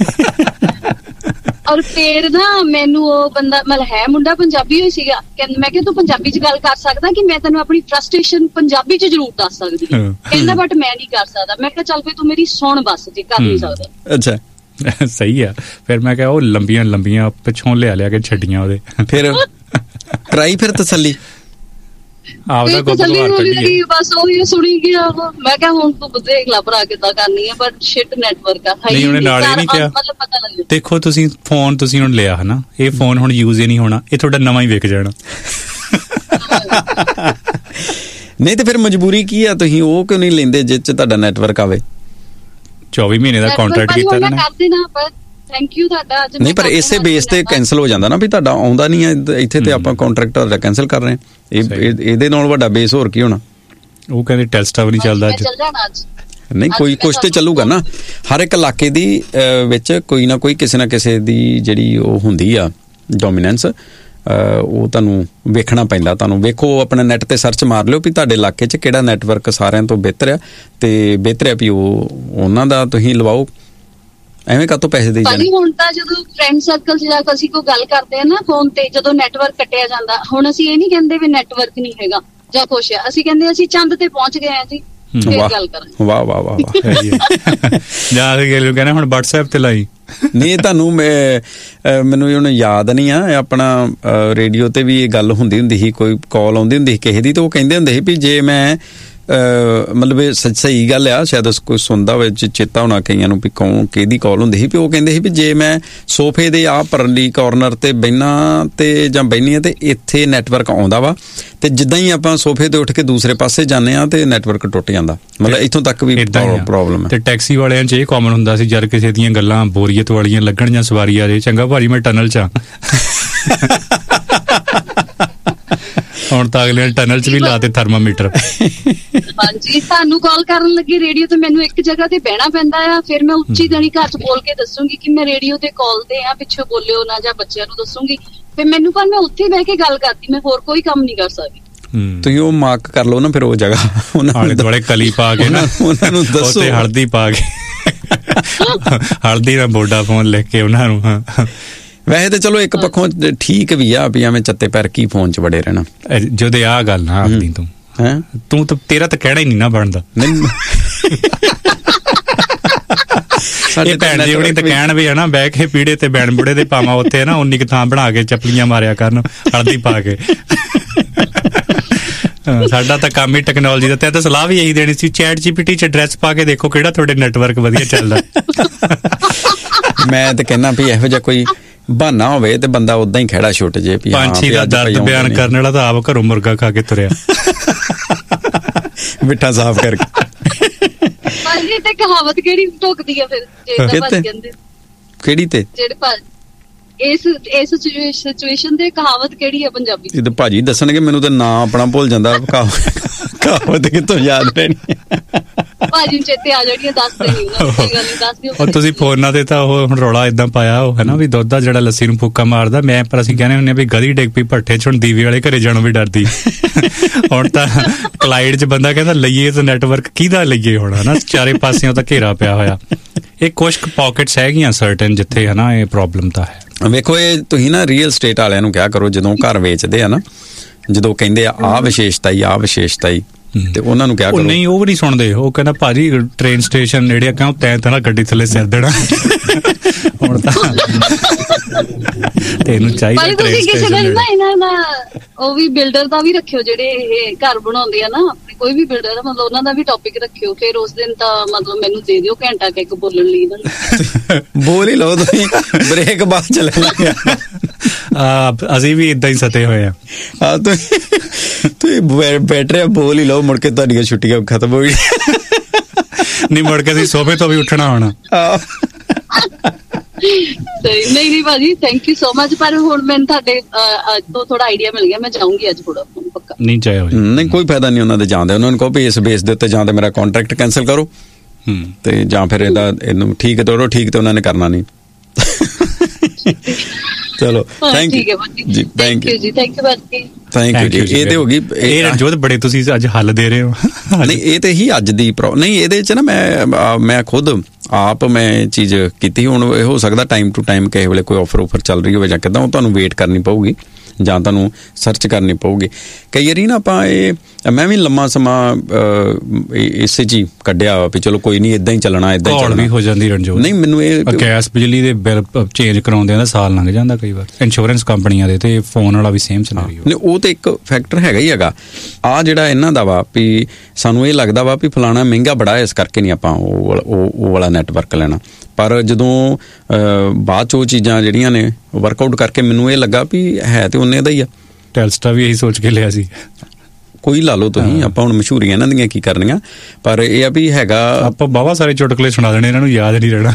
ਔਰ ਫੇਰ ਨਾ ਮੈਨੂੰ ਉਹ ਬੰਦਾ ਮਤਲਬ ਹੈ ਮੁੰਡਾ ਪੰਜਾਬੀ ਹੋਈ ਸੀਗਾ। ਮੈਂ ਕਿਹਾ ਤੂੰ ਪੰਜਾਬੀ 'ਚ ਗੱਲ ਕਰ ਸਕਦਾ ਕਿ ਮੈਂ ਤੈਨੂੰ ਆਪਣੀ ਫਰਸਟ੍ਰੇਸ਼ਨ ਪੰਜਾਬੀ 'ਚ ਜ਼ਰੂਰ ਦੱਸ ਸਕਦੀ। ਕਹਿੰਦਾ ਬਟ ਮੈਂ ਨਹੀਂ ਕਰ ਸਕਦਾ। ਮੈਂ ਕਿਹਾ ਚੱਲ ਵੀ ਤੂੰ ਮੇਰੀ ਸੁਣ ਬਸ, ਜੇ ਕਰ ਨਹੀਂ ਸਕਦਾ। ਅੱਛਾ ਸਹੀ ਆ। ਫਿਰ ਮੈਂ ਕਿਹਾ ਉਹ ਲੰਬੀਆਂ ਪਿੱਛੋਂ ਲਿਆ ਕੇ ਛੱਡੀਆਂ ਉਹਦੇ। ਫਿਰ ਕਰਾਈ ਫਿਰ ਤਸੱਲੀ ਆਪਦਾ ਬਸ ਉਹੀ ਸੁਣੀ ਗਿਆ। ਮੈਂ ਕਿਹਾ ਹੁਣ ਤੂੰ ਦੇਖ ਲਾ ਭਰਾ ਕਿੱਦਾਂ ਕਰਨੀ ਹੈ। ਬਟ ਸ਼ਿਟ ਨੈਟਵਰਕ ਆ। ਨਹੀਂ ਉਹਨੇ ਨਾਲ ਹੀ ਨਹੀਂ ਕਿਹਾ। ਦੇਖੋ ਤੁਸੀਂ ਫੋਨ ਤੁਸੀਂ ਹੁਣ ਲਿਆ ਹਨਾ, ਇਹ ਫੋਨ ਹੁਣ ਯੂਜ਼ ਹੀ ਨਹੀਂ ਹੋਣਾ, ਇਹ ਤੁਹਾਡਾ ਨਵਾਂ ਹੀ ਵਿਕ ਜਾਣਾ। ਨਹੀਂ ਤੇ ਫਿਰ ਮਜਬੂਰੀ ਕੀ ਆ? ਤੁਸੀਂ ਉਹ ਕਿਉਂ ਨਹੀਂ ਲੈਂਦੇ ਜਿਸ 'ਚ ਤੁਹਾਡਾ ਨੈਟਵਰਕ ਆਵੇ? 24 ਮਹੀਨੇ ਦਾ ਕੰਟਰੈਕਟ ਕੀਤਾ ਇਹਨਾਂ ਨੇ। ਥੈਂਕ ਯੂ ਤੁਹਾਡਾ। ਨਹੀਂ ਪਰ ਇਸੇ ਬੇਸ ਤੇ ਕੈਂਸਲ ਹੋ ਜਾਂਦਾ ਨਾ ਵੀ ਤੁਹਾਡਾ ਆਉਂਦਾ ਨਹੀਂ ਹੈ ਇੱਥੇ ਤੇ ਆਪਾਂ ਕੰਟਰੈਕਟ ਕੈਂਸਲ ਕਰ ਰਹੇ ਹਾਂ। ਇਹਦੇ ਨਾਲ ਵੱਡਾ ਬੇਸ ਹੋਰ ਕੀ ਹੋਣਾ? ਉਹ ਕਹਿੰਦੇ ਟੈਸਟਾ ਵੀ ਨਹੀਂ ਚੱਲਦਾ ਅੱਜ। ਨਹੀਂ ਕੋਈ ਕੁਛ ਤੇ ਚੱਲੂਗਾ ਨਾ। ਹਰ ਇੱਕ ਇਲਾਕੇ ਦੀ ਵਿੱਚ ਕੋਈ ਨਾ ਕੋਈ ਕਿਸੇ ਨਾ ਕਿਸੇ ਦੀ ਜਿਹੜੀ ਉਹ ਹੁੰਦੀ ਆ ਡੋਮੀਨੈਂਸ, ਉਹ ਤੁਹਾਨੂੰ ਵੇਖਣਾ ਪੈਂਦਾ। ਤੁਹਾਨੂੰ ਵੇਖੋ ਆਪਣੇ ਨੈਟ ਤੇ ਸਰਚ ਮਾਰ ਲਿਓ ਵੀ ਤੁਹਾਡੇ ਇਲਾਕੇ 'ਚ ਕਿਹੜਾ ਨੈਟਵਰਕ ਸਾਰਿਆਂ ਤੋਂ ਬਿਹਤਰ ਆ, ਤੇ ਬਿਹਤਰ ਆ ਵੀ ਉਹਨਾਂ ਦਾ ਤੁਸੀਂ ਲਵਾਓ। ਐਵੇਂ ਕਾਹਤੋਂ ਪੈਸੇ ਦੇ ਜਾਣੇ? ਹੁਣ ਤਾਂ ਜਦੋਂ ਫਰੈਂਡ ਸਰਕਲ 'ਚ ਜਾ ਕੇ ਅਸੀਂ ਕੋਈ ਗੱਲ ਕਰਦੇ ਆ ਨਾ ਫੋਨ ਤੇ, ਜਦੋਂ ਨੈਟਵਰਕ ਕੱਟਿਆ ਜਾਂਦਾ, ਹੁਣ ਅਸੀਂ ਇਹ ਨਹੀਂ ਕਹਿੰਦੇ ਵੀ ਨੈਟਵਰਕ ਨਹੀਂ ਹੈਗਾ ਜਾਂ ਕੁਛ ਆ। ਅਸੀਂ ਕਹਿੰਦੇ ਅਸੀਂ ਚੰਦ ਤੇ ਪਹੁੰਚ ਗਏ ਆ ਜੀ, ਫੇਰ ਗੱਲ ਕਰਾਂਗੇ। ਵਾਹ ਵਾਹ ਵਾਹ ਜਾ ਕੇ ਕਹਿੰਦੇ ਹੁਣ WhatsApp ਤੇ ਲਾਈ। ਨਹੀਂ ਤੁਹਾਨੂੰ ਮੈਨੂੰ ਹੁਣ ਯਾਦ ਨਹੀਂ ਆ, ਆਪਣਾ ਰੇਡੀਓ ਤੇ ਵੀ ਇਹ ਗੱਲ ਹੁੰਦੀ ਸੀ, ਕੋਈ ਕਾਲ ਆਉਂਦੀ ਹੁੰਦੀ ਸੀ ਕਿਸੇ ਦੀ, ਤੇ ਉਹ ਕਹਿੰਦੇ ਹੁੰਦੇ ਸੀ ਵੀ ਜੇ ਮੈਂ ਮਤਲਬ ਇਹ ਸਹੀ ਗੱਲ ਆ, ਸ਼ਾਇਦ ਕੋਈ ਸੁਣਦਾ ਹੋਵੇ, ਚੇਤਾ ਹੋਣਾ ਕਈਆਂ ਨੂੰ ਵੀ ਕੌਣ ਕਿਹਦੀ ਕਾਲ ਹੁੰਦੀ ਸੀ ਵੀ ਉਹ ਕਹਿੰਦੇ ਸੀ ਵੀ ਜੇ ਮੈਂ ਸੋਫੇ ਦੇ ਆਹ ਪਰਲੀ ਕਾਰਨਰ ਤੇ ਬਹਿਨਾ ਤੇ ਜਾਂ ਬਹਿਨੀ ਆ ਤੇ ਇੱਥੇ ਨੈਟਵਰਕ ਆਉਂਦਾ ਵਾ, ਤੇ ਜਿੱਦਾਂ ਹੀ ਆਪਾਂ ਸੋਫੇ ਤੇ ਉੱਠ ਕੇ ਦੂਸਰੇ ਪਾਸੇ ਜਾਂਦੇ ਆ ਤੇ ਨੈਟਵਰਕ ਟੁੱਟ ਜਾਂਦਾ। ਮਤਲਬ ਇੱਥੋਂ ਤੱਕ ਵੀ ਪ੍ਰੋਬਲਮ ਹੈ। ਤੇ ਟੈਕਸੀ ਵਾਲਿਆਂ 'ਚ ਇਹ ਕਾਮਨ ਹੁੰਦਾ ਸੀ, ਜਦ ਕਿਸੇ ਦੀਆਂ ਗੱਲਾਂ ਬੋਰੀਅਤ ਵਾਲੀਆਂ ਲੱਗਣ ਜਾਂ ਸਵਾਰੀ ਆ ਜੇ, ਚੰਗਾ ਭਾਜੀ ਮੈਂ ਟਨਲ 'ਚ ਆ। ਹੁਣ ਤਾਂ ਅਗਲੇ ਟਨਲ 'ਚ ਵੀ ਲਾਤੇ ਥਰਮਾਮੀਟਰ। ਹਾਂਜੀ, ਤੁਹਾਨੂੰ ਕਾਲ ਕਰਨ ਲੱਗੀ ਰੇਡੀਓ ਤੇ ਮੈਨੂੰ ਇੱਕ ਜਗ੍ਹਾ ਤੇ ਬਹਿਣਾ ਪੈਂਦਾ ਆ, ਫਿਰ ਮੈਂ ਉੱਚੀ ਦਣੀ ਘਰ 'ਚ ਬੋਲ ਕੇ ਦੱਸੂਗੀ ਕਿ ਮੈਂ ਰੇਡੀਓ ਤੇ ਕਾਲ ਤੇ ਆ, ਪਿੱਛੋਂ ਬੋਲਿਓ ਨਾ, ਜਾਂ ਬੱਚਿਆਂ ਨੂੰ ਦੱਸੂਗੀ। ਫਿਰ ਮੈਨੂੰ ਪਰ ਮੈਂ ਉੱਥੇ ਬਹਿ ਕੇ ਗੱਲ ਕਰਦੀ, ਮੈਂ ਹੋਰ ਕੋਈ ਕੰਮ ਨਹੀਂ ਕਰ ਸਕਦੀ। ਤੁਸੀਂ ਉਹ ਮਾਰਕ ਕਰ ਲਓ ਨਾ ਫਿਰ ਉਹ ਜਗ੍ਹਾ, ਆਲੇ ਦੁਆਲੇ ਕਲੀ ਪਾ ਕੇ ਨਾ, ਉਹਨਾਂ ਨੂੰ ਦੱਸੋ, ਹਲਦੀ ਪਾ ਕੇ, ਹਲਦੀ ਦਾ ਵੋਡਾਫੋਨ ਲਿਖ ਕੇ ਉਹਨਾਂ ਨੂੰ। ਵੈਸੇ ਤੇ ਚਲੋ ਇੱਕ ਪੱਖੋਂ ਠੀਕ ਵੀ ਆ ਵੀ ਐਵੇਂ ਚੱਤੇ ਪੈਰ ਕੀ ਫੋਨ 'ਚ ਵੜੇ ਰਹਿਣਾ। ਜਦੋਂ ਆਹ ਗੱਲ ਨਾ ਆਪਣੀ ਤੂੰ ਤਾਂ ਤੇਰਾ ਤਾਂ ਕਹਿਣਾ ਹੀ ਨਹੀਂ ਨਾ ਬਣਦਾ। ਸਾਡੇ ਭੈਣ ਜੀ ਹੁਣੀ ਤਾਂ ਕਹਿਣ ਵੀ ਹਨਾ, ਬਹਿ ਕੇ ਪੀੜੇ ਤੇ ਬੈਣ ਬੁੜੇ ਦੇ ਪਾਵਾਂ ਉੱਥੇ ਨਾ 19 ਥਾਂ ਬਣਾ ਕੇ ਚੱਪਲੀਆਂ ਮਾਰਿਆ ਕਰਨ ਹਲਦੀ ਪਾ ਕੇ। ਸਾਡਾ ਤਾਂ ਕੰਮ ਹੀ ਟੈਕਨੋਲੋਜੀ ਦਾ। ਤੇ ਤਾਂ ਸਲਾਹ ਵੀ ਇਹੀ ਦੇਣੀ ਸੀ, ਚੈਟ GPT 'ਚ ਐਡਰੈਸ ਪਾ ਕੇ ਦੇਖੋ ਕਿਹੜਾ ਤੁਹਾਡੇ ਨੈਟਵਰਕ ਵਧੀਆ ਚੱਲਦਾ। ਮੈਂ ਤੇ ਕਹਿਣਾ ਵੀ ਇਹੋ ਜਿਹਾ ਕੋਈ ਬਹਾਨਾ ਹੋਵੇ ਤੇ ਬੰਦਾ ਉਦਾਂ ਹੀ ਖਹਿੜਾ ਛੁੱਟ ਜੇ। ਪੰਛੀ ਦਾ ਦਰਦ ਬਿਆਨ ਕਰਨ ਵਾਲਾ ਤਾਂ ਆਪ ਘਰੋਂ ਮੁਰਗਾ ਖਾ ਕੇ ਤੁਰਿਆ, ਮਿੱਠਾ ਸਾਫ਼ ਕਰਕੇ। ਭਾਜੀ ਤੇ ਕਹਾਵਤ ਕਿਹੜੀ ਢੁਕਦੀ ਆ ਫਿਰ ਕਹਿੰਦੇ? ਕਿਹੜੀ ਤੇ ਇਸ ਸਿਚੁਏਸ਼ਨ ਤੇ ਕਹਾਵਤ ਕਿਹੜੀ ਆ ਪੰਜਾਬੀ? ਇਹ ਤਾਂ ਭਾਜੀ ਦੱਸਣਗੇ, ਮੈਨੂੰ ਤਾਂ ਨਾਂ ਆਪਣਾ ਭੁੱਲ ਜਾਂਦਾ। ਕਹਾਵਤ ਕਿੱਥੋਂ ਯਾਦ ਰਹਿਣੀ? ਭਾਜੀ ਚੇਤੇ ਆ ਜਾਣੀਆਂ, ਦੱਸਦੇ ਨਹੀਂ ਉਹਨਾਂ ਕੋਈ ਗੱਲ ਨਹੀਂ, ਦੱਸ ਦਿਓ। ਉਹ ਤੁਸੀਂ ਫੋਨਾਂ ਤੇ ਤਾਂ ਉਹ ਹੁਣ ਰੌਲਾ ਇਦਾਂ ਪਾਇਆ ਉਹ ਹੈ ਨਾ ਵੀ ਦੁੱਧ ਦਾ ਜਿਹੜਾ ਲੱਸੀ ਨੂੰ ਫੂਕਾ ਮਾਰਦਾ, ਮੈਂ ਪਰ ਅਸੀਂ ਕਹਿੰਦੇ ਹੁੰਦੇ ਆ ਵੀ ਗਧੀ ਡਿੱਗ ਪਈ ਭੱਠੇ ਚ, ਹੁਣ ਦੀਵੇ ਵਾਲੇ ਘਰੇ ਜਾਣੋਂ ਵੀ ਡਰਦੀ। ਹੁਣ ਤਾਂ ਕਲਾਈਡ 'ਚ ਬੰਦਾ ਕਹਿੰਦਾ ਲਈਏ ਤਾਂ ਨੈਟਵਰਕ ਕਿਹਦਾ ਲਈਏ ਹੁਣ, ਹੈ ਨਾ, ਚਾਰੇ ਪਾਸਿਓਂ ਤਾਂ ਘੇਰਾ ਪਿਆ ਹੋਇਆ। ਇਹ ਕੁਛ ਪਾਕਟਸ ਹੈਗੀਆਂ ਸਰਟਨ ਜਿੱਥੇ ਹੈ ਨਾ ਇਹ ਪ੍ਰੋਬਲਮ ਤਾਂ ਹੈ। ਵੇਖੋ ਇਹ ਤੁਸੀਂ ਨਾ ਰੀਅਲ ਸਟੇਟ ਵਾਲਿਆਂ ਨੂੰ ਕਿਹਾ ਕਰੋ, ਜਦੋਂ ਘਰ ਵੇਚਦੇ ਆ ਨਾ, ਜਦੋਂ ਕਹਿੰਦੇ ਆ ਆਹ ਵਿਸ਼ੇਸ਼ਤਾ ਹੀ, ਆਹ ਵਿਸ਼ੇਸ਼ਤਾ ਹੀ, ਤੇ ਉਹਨਾਂ ਨੂੰ ਕਿਹਾ ਕਰੋ। ਨਹੀਂ, ਉਹ ਵੀ ਨਹੀਂ ਸੁਣਦੇ। ਉਹ ਕਹਿੰਦਾ ਭਾਜੀ ਟ੍ਰੇਨ ਸਟੇਸ਼ਨ ਨੇੜੇ ਆ, ਕਿਉਂ ਤੈਂ ਤਾਂ ਗੱਡੀ ਥੱਲੇ ਸਿਰ ਦੇਣਾ। ਹੁਣ ਤਾਂ ਤੈਨੂੰ ਚਾਹੀਦਾ ਭਾਈ ਤੁਸੀਂ ਕਿਸੇ ਦਿਨ ਨਾ ਇਹਨਾਂ ਦਾ ਉਹ ਵੀ ਬਿਲਡਰ ਦਾ ਵੀ ਰੱਖਿਓ, ਜਿਹੜੇ ਇਹ ਘਰ ਬਣਾਉਂਦੇ ਆ ਨਾ, ਆਪਣੇ ਕੋਈ ਵੀ ਬਿਲਡਰ ਦਾ, ਮਤਲਬ ਉਹਨਾਂ ਦਾ ਵੀ ਟੌਪਿਕ ਰੱਖਿਓ। ਫਿਰ ਉਸ ਦਿਨ ਤਾਂ ਮਤਲਬ ਮੈਨੂੰ ਦੇ ਦਿਓ ਘੰਟਾ ਕਿ ਇੱਕ ਬੋਲਣ ਲਈ ਨਾ। ਬੋਲ ਹੀ ਲਓ ਤੁਸੀਂ, ਬ੍ਰੇਕ ਬਾਅਦ ਚ ਲੈ ਲਾਂਗੇ। ਅਸੀਂ ਵੀ ਇਦਾਂ ਹੀ ਸਤੇ ਹੋਏ ਆ। ਤੁਸੀਂ ਬੈਟਰੀ ਬੋਲ ਹੀ ਲਓ, ਮੁੜ ਕੇ ਤੁਹਾਡੀਆਂ ਛੁੱਟੀਆਂ ਖਤਮ ਹੋ ਗਈਆਂ। ਨਹੀਂ, ਮੁੜ ਕੇ ਅਸੀਂ ਸੋਫੇ ਤੋਂ ਵੀ ਉੱਠਣਾ ਹੋਣਾ। ਨਹੀਂ ਭਾਜੀ, ਥੈਂਕ ਯੂ ਸੋ ਮਚ। ਪਰ ਹੁਣ ਮੈਨੂੰ ਤੁਹਾਡੇ ਤੋਂ ਥੋੜਾ ਆਈਡੀਆ ਮਿਲ ਗਿਆ, ਮੈਂ ਜਾਊਂਗੀ ਅੱਜ ਥੋੜਾ ਪੱਕਾ। ਨਹੀਂ ਚਾਹੇ ਨਹੀਂ, ਕੋਈ ਫਾਇਦਾ ਨਹੀਂ ਉਹਨਾਂ ਦੇ ਜਾਂਦੇ। ਉਹਨਾਂ ਨੂੰ ਕਹੋ ਵੀ ਇਸ ਬੇਸ ਦੇ ਉੱਤੇ ਜਾਂ ਤਾਂ ਮੇਰਾ ਕੰਟਰੈਕਟ ਕੈਂਸਲ ਕਰੋ, ਤੇ ਜਾਂ ਫਿਰ ਇਹਨੂੰ ਠੀਕ ਤੋੜੋ। ਠੀਕ ਤੇ ਉਹਨਾਂ ਨੇ ਕਰਨਾ ਨਹੀਂ। ਚਲੋ ਥੈਂਕ ਯੂ ਜੀ, ਥੈਂਕ ਯੂ ਜੀ, ਥੈਂਕ ਯੂ ਜੀ। ਇਹ ਤੇ ਹੋ ਗਈ। ਇਹ ਰਣਜੋਤ ਬੜੇ ਤੁਸੀਂ ਅੱਜ ਹੱਲ ਦੇ ਰਹੇ ਹੋ। ਨਹੀਂ, ਇਹ ਤੇ ਹੀ ਅੱਜ ਦੀ ਨਹੀਂ, ਇਹਦੇ ਚ ਨਾ ਮੈਂ ਖੁਦ ਆਪ ਮੈਂ ਚੀਜ਼ ਕੀਤੀ। ਹੁਣ ਇਹ ਹੋ ਸਕਦਾ ਟਾਈਮ ਟੂ ਟਾਈਮ ਕਿਸੇ ਵੇਲੇ ਕੋਈ ਆਫਰ ਚੱਲ ਰਹੀ ਹੋਵੇ ਜਾਂ ਕਿੱਦਾਂ, ਉਹ ਤੁਹਾਨੂੰ ਵੇਟ ਕਰਨੀ ਪਊਗੀ ਜਾਂ ਤੁਹਾਨੂੰ ਸਰਚ ਕਰਨੀ ਪਊਗੀ। ਕਈ ਵਾਰੀ ਨਾ ਆਪਾਂ ਮੈਂ ਵੀ ਲੰਮਾ ਸਮਾਂ ਇਸੇ 'ਚ ਹੀ ਕੱਢਿਆ ਵੀ ਚਲੋ ਕੋਈ ਨਹੀਂ, ਇਦਾਂ ਹੀ ਚੱਲਣਾ, ਇਦਾਂ ਹੀ ਚੱਲਣਾ। ਵੀ ਹੋ ਜਾਂਦੀ ਰਣਜੋਤ। ਨਹੀਂ, ਮੈਨੂੰ ਇਹ ਗੈਸ ਬਿਜਲੀ ਦੇ ਬਿੱਲ ਚੇਂਜ ਕਰਾਉਂਦੇ ਆ, ਸਾਲ ਲੰਘ ਜਾਂਦਾ ਕਈ ਵਾਰ ਇੰਸ਼ੋਰੈਂਸ ਕੰਪਨੀਆਂ ਦੇ, ਤੇ ਫੋਨ ਵਾਲਾ ਵੀ ਸੇਮ ਸਿਨੈਰੀਓ। ਨਹੀਂ, ਉਹ ਤੇ ਇੱਕ ਫੈਕਟਰ ਹੈਗਾ ਹੀ ਹੈਗਾ। ਆ ਜਿਹੜਾ ਇਹਨਾਂ ਦਾ ਵਾ ਵੀ ਸਾਨੂੰ ਇਹ ਲੱਗਦਾ ਵਾ ਵੀ ਫਲਾਣਾ ਮਹਿੰਗਾ ਬੜਾ, ਇਸ ਕਰਕੇ ਨਹੀਂ ਆਪਾਂ ਉਹ ਵਾਲਾ ਨੈਟਵਰਕ ਲੈਣਾ। ਪਰ ਜਦੋਂ ਬਾਅਦ 'ਚ ਉਹ ਚੀਜ਼ਾਂ ਜਿਹੜੀਆਂ ਨੇ ਵਰਕਆਊਟ ਕਰਕੇ ਮੈਨੂੰ ਇਹ ਲੱਗਾ ਵੀ ਹੈ ਤੇ ਉਹਨੇ ਦਾ ਹੀ ਆ। ਟੈਲਸਟਰਾ ਵੀ ਇਹੀ ਸੋਚ ਕੇ ਲਿਆ ਸੀ। ਕੋਈ ਲਾ ਲਓ ਤੁਸੀਂ, ਆਪਾਂ ਹੁਣ ਮਸ਼ਹੂਰੀਆਂ ਇਹਨਾਂ ਦੀਆਂ ਕੀ ਕਰਨੀਆਂ, ਪਰ ਇਹ ਆ ਵੀ ਹੈਗਾ। ਆਪਾਂ ਬਾਵਾ ਸਾਰੇ ਚੁਟਕਲੇ ਸੁਣਾ ਦੇਣੇ, ਇਹਨਾਂ ਨੂੰ ਯਾਦ ਨਹੀਂ ਰਹਿਣਾ।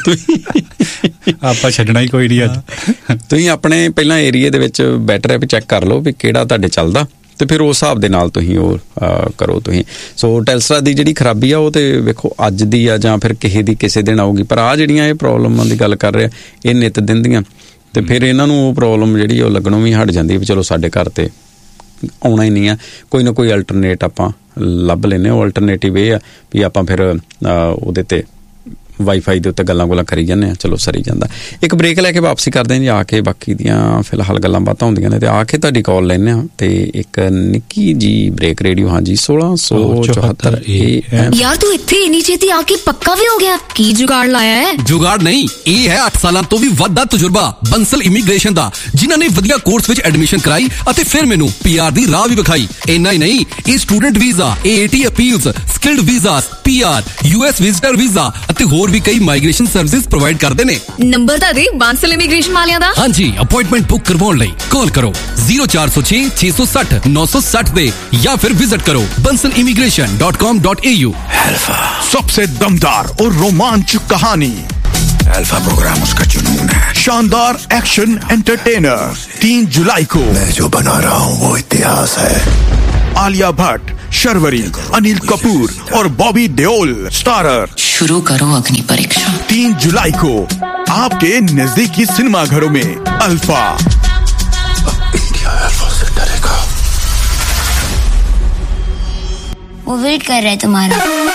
ਆਪਾਂ ਛੱਡਣਾ ਹੀ ਕੋਈ ਨਹੀਂ ਅੱਜ। ਤੁਸੀਂ ਆਪਣੇ ਪਹਿਲਾਂ ਏਰੀਏ ਦੇ ਵਿੱਚ ਬੈਟਰ ਐਪ ਚੈੱਕ ਕਰ ਲਓ ਵੀ ਕਿਹੜਾ ਤੁਹਾਡੇ ਚੱਲਦਾ, ਤੇ ਫਿਰ ਉਸ ਹਿਸਾਬ ਦੇ ਨਾਲ ਤੁਸੀਂ ਉਹ ਕਰੋ ਤੁਸੀਂ। ਸੋ ਟੈਲਸਟਰਾ ਦੀ ਜਿਹੜੀ ਖਰਾਬੀ ਆ ਉਹ ਤੇ ਵੇਖੋ ਅੱਜ ਦੀ ਆ ਜਾਂ ਫਿਰ ਕਿਸੇ ਦਿਨ ਆਊਗੀ, ਪਰ ਆ ਜਿਹੜੀਆਂ ਇਹ ਪ੍ਰੋਬਲਮਾਂ ਦੀ ਗੱਲ ਕਰ ਰਹੇ ਆ, ਇਹ ਨਿੱਤ ਦਿਨ ਦੀਆਂ, ਤੇ ਫਿਰ ਇਹਨਾਂ ਨੂੰ ਉਹ ਪ੍ਰੋਬਲਮ ਜਿਹੜੀ ਉਹ ਲੱਗਣੋਂ ਵੀ ਹਟ ਜਾਂਦੀ ਵੀ ਚਲੋ ਸਾਡੇ ਘਰ ਤੇ ਆਉਣਾ ਹੀ ਨਹੀਂ ਆ, ਕੋਈ ਨਾ ਕੋਈ ਅਲਟਰਨੇਟ ਆਪਾਂ ਲੱਭ ਲੈਂਦੇ। ਉਹ ਅਲਟਰਨੇਟਿਵ ਇਹ ਆ ਵੀ ਆਪਾਂ ਫਿਰ ਉਹਦੇ ਤੇ ਵਾਈਫਾਈ ਦੇ ਉੱਤੇ ਗੱਲਾਂ ਕਰੀ ਜਾਂਦੇ ਆ, ਚਲੋ ਸਰੀ ਜਾਂਦਾ। ਇੱਕ ਬ੍ਰੇਕ ਲੈ ਕੇ ਵਾਪਸੀ ਕਰਦੇ ਹਾਂ ਜੀ, ਆ ਕੇ ਬਾਕੀ ਦੀਆਂ ਫਿਲਹਾਲ ਗੱਲਾਂ ਬਾਤਾਂ ਹੁੰਦੀਆਂ ਨੇ, ਤੇ ਆ ਕੇ ਤੁਹਾਡੀ ਕਾਲ ਲੈਂਦੇ ਆ, ਤੇ ਇੱਕ ਨਿੱਕੀ ਜੀ ਬ੍ਰੇਕ ਰੇਡੀਓ। ਹਾਂਜੀ 1674 AM। ਯਾਰ ਤੂੰ ਇੱਥੇ ਇੰਨੀ ਛੇਤੀ ਆ ਕੇ ਪੱਕਾ ਵੀ ਹੋ ਗਿਆ, ਕੀ ਜੁਗਾੜ ਲਾਇਆ ਹੈ? ਜੁਗਾੜ ਨਹੀਂ, ਇਹ ਹੈ 8 ਸਾਲਾਂ ਤੋਂ ਵੀ ਵੱਧ ਦਾ ਤਜਰਬਾ ਬੰਸਲ ਇਮੀਗ੍ਰੇਸ਼ਨ ਦਾ, ਜਿਨ੍ਹਾਂ ਨੇ ਵਧੀਆ ਕੋਰਸ ਵਿੱਚ ਐਡਮਿਸ਼ਨ ਕਰਾਈ ਅਤੇ ਫਿਰ ਮੈਨੂੰ PR ਦੀ ਰਾਹ ਵੀ ਵਿਖਾਈ। ਇੰਨਾ ਹੀ ਨਹੀਂ, ਇਹ student visa, AAT appeals, skilled visas, PR, US visitor visa ਅਤੇ ਹੋਰ ਵੀ ਕਈ ਮਾਈਗ੍ਰੇਸ਼ਨ ਸਰਵਿਸਿਜ਼ ਪ੍ਰੋਵਾਈਡ ਕਰਦੇ ਨੇ। ਨੰਬਰ ਤਾਂ ਦੇ ਬਾਂਸਲ ਇਮੀਗ੍ਰੇਸ਼ਨ ਵਾਲਿਆਂ ਦਾ। ਹਾਂਜੀ, ਅਪਾਇੰਟਮੈਂਟ ਬੁੱਕ ਕਰਵਾਉਣ ਲਈ ਕਾਲ ਕਰੋ 0406 660 960 ਦੇ, ਜਾਂ ਫਿਰ ਵਿਜ਼ਿਟ ਕਰੋ bansalimigration.com.au। अल्फा सबसे दमदार और रोमांचक कहानी। अल्फा प्रोग्राम उसका जुनून है, शानदार एक्शन एंटरटेनर। 3 जुलाई को मैं जो बना रहा हूँ वो इतिहास है। आलिया भट्ट, शर्वरी, अनिल कपूर और बॉबी देओल स्टारर। शुरू करो अग्नि परीक्षा। 3 जुलाई को आपके नजदीकी सिनेमा घरों में अल्फा। इंडिया अल्फा से डरेगा। वो वेट कर रहा है तुम्हारा।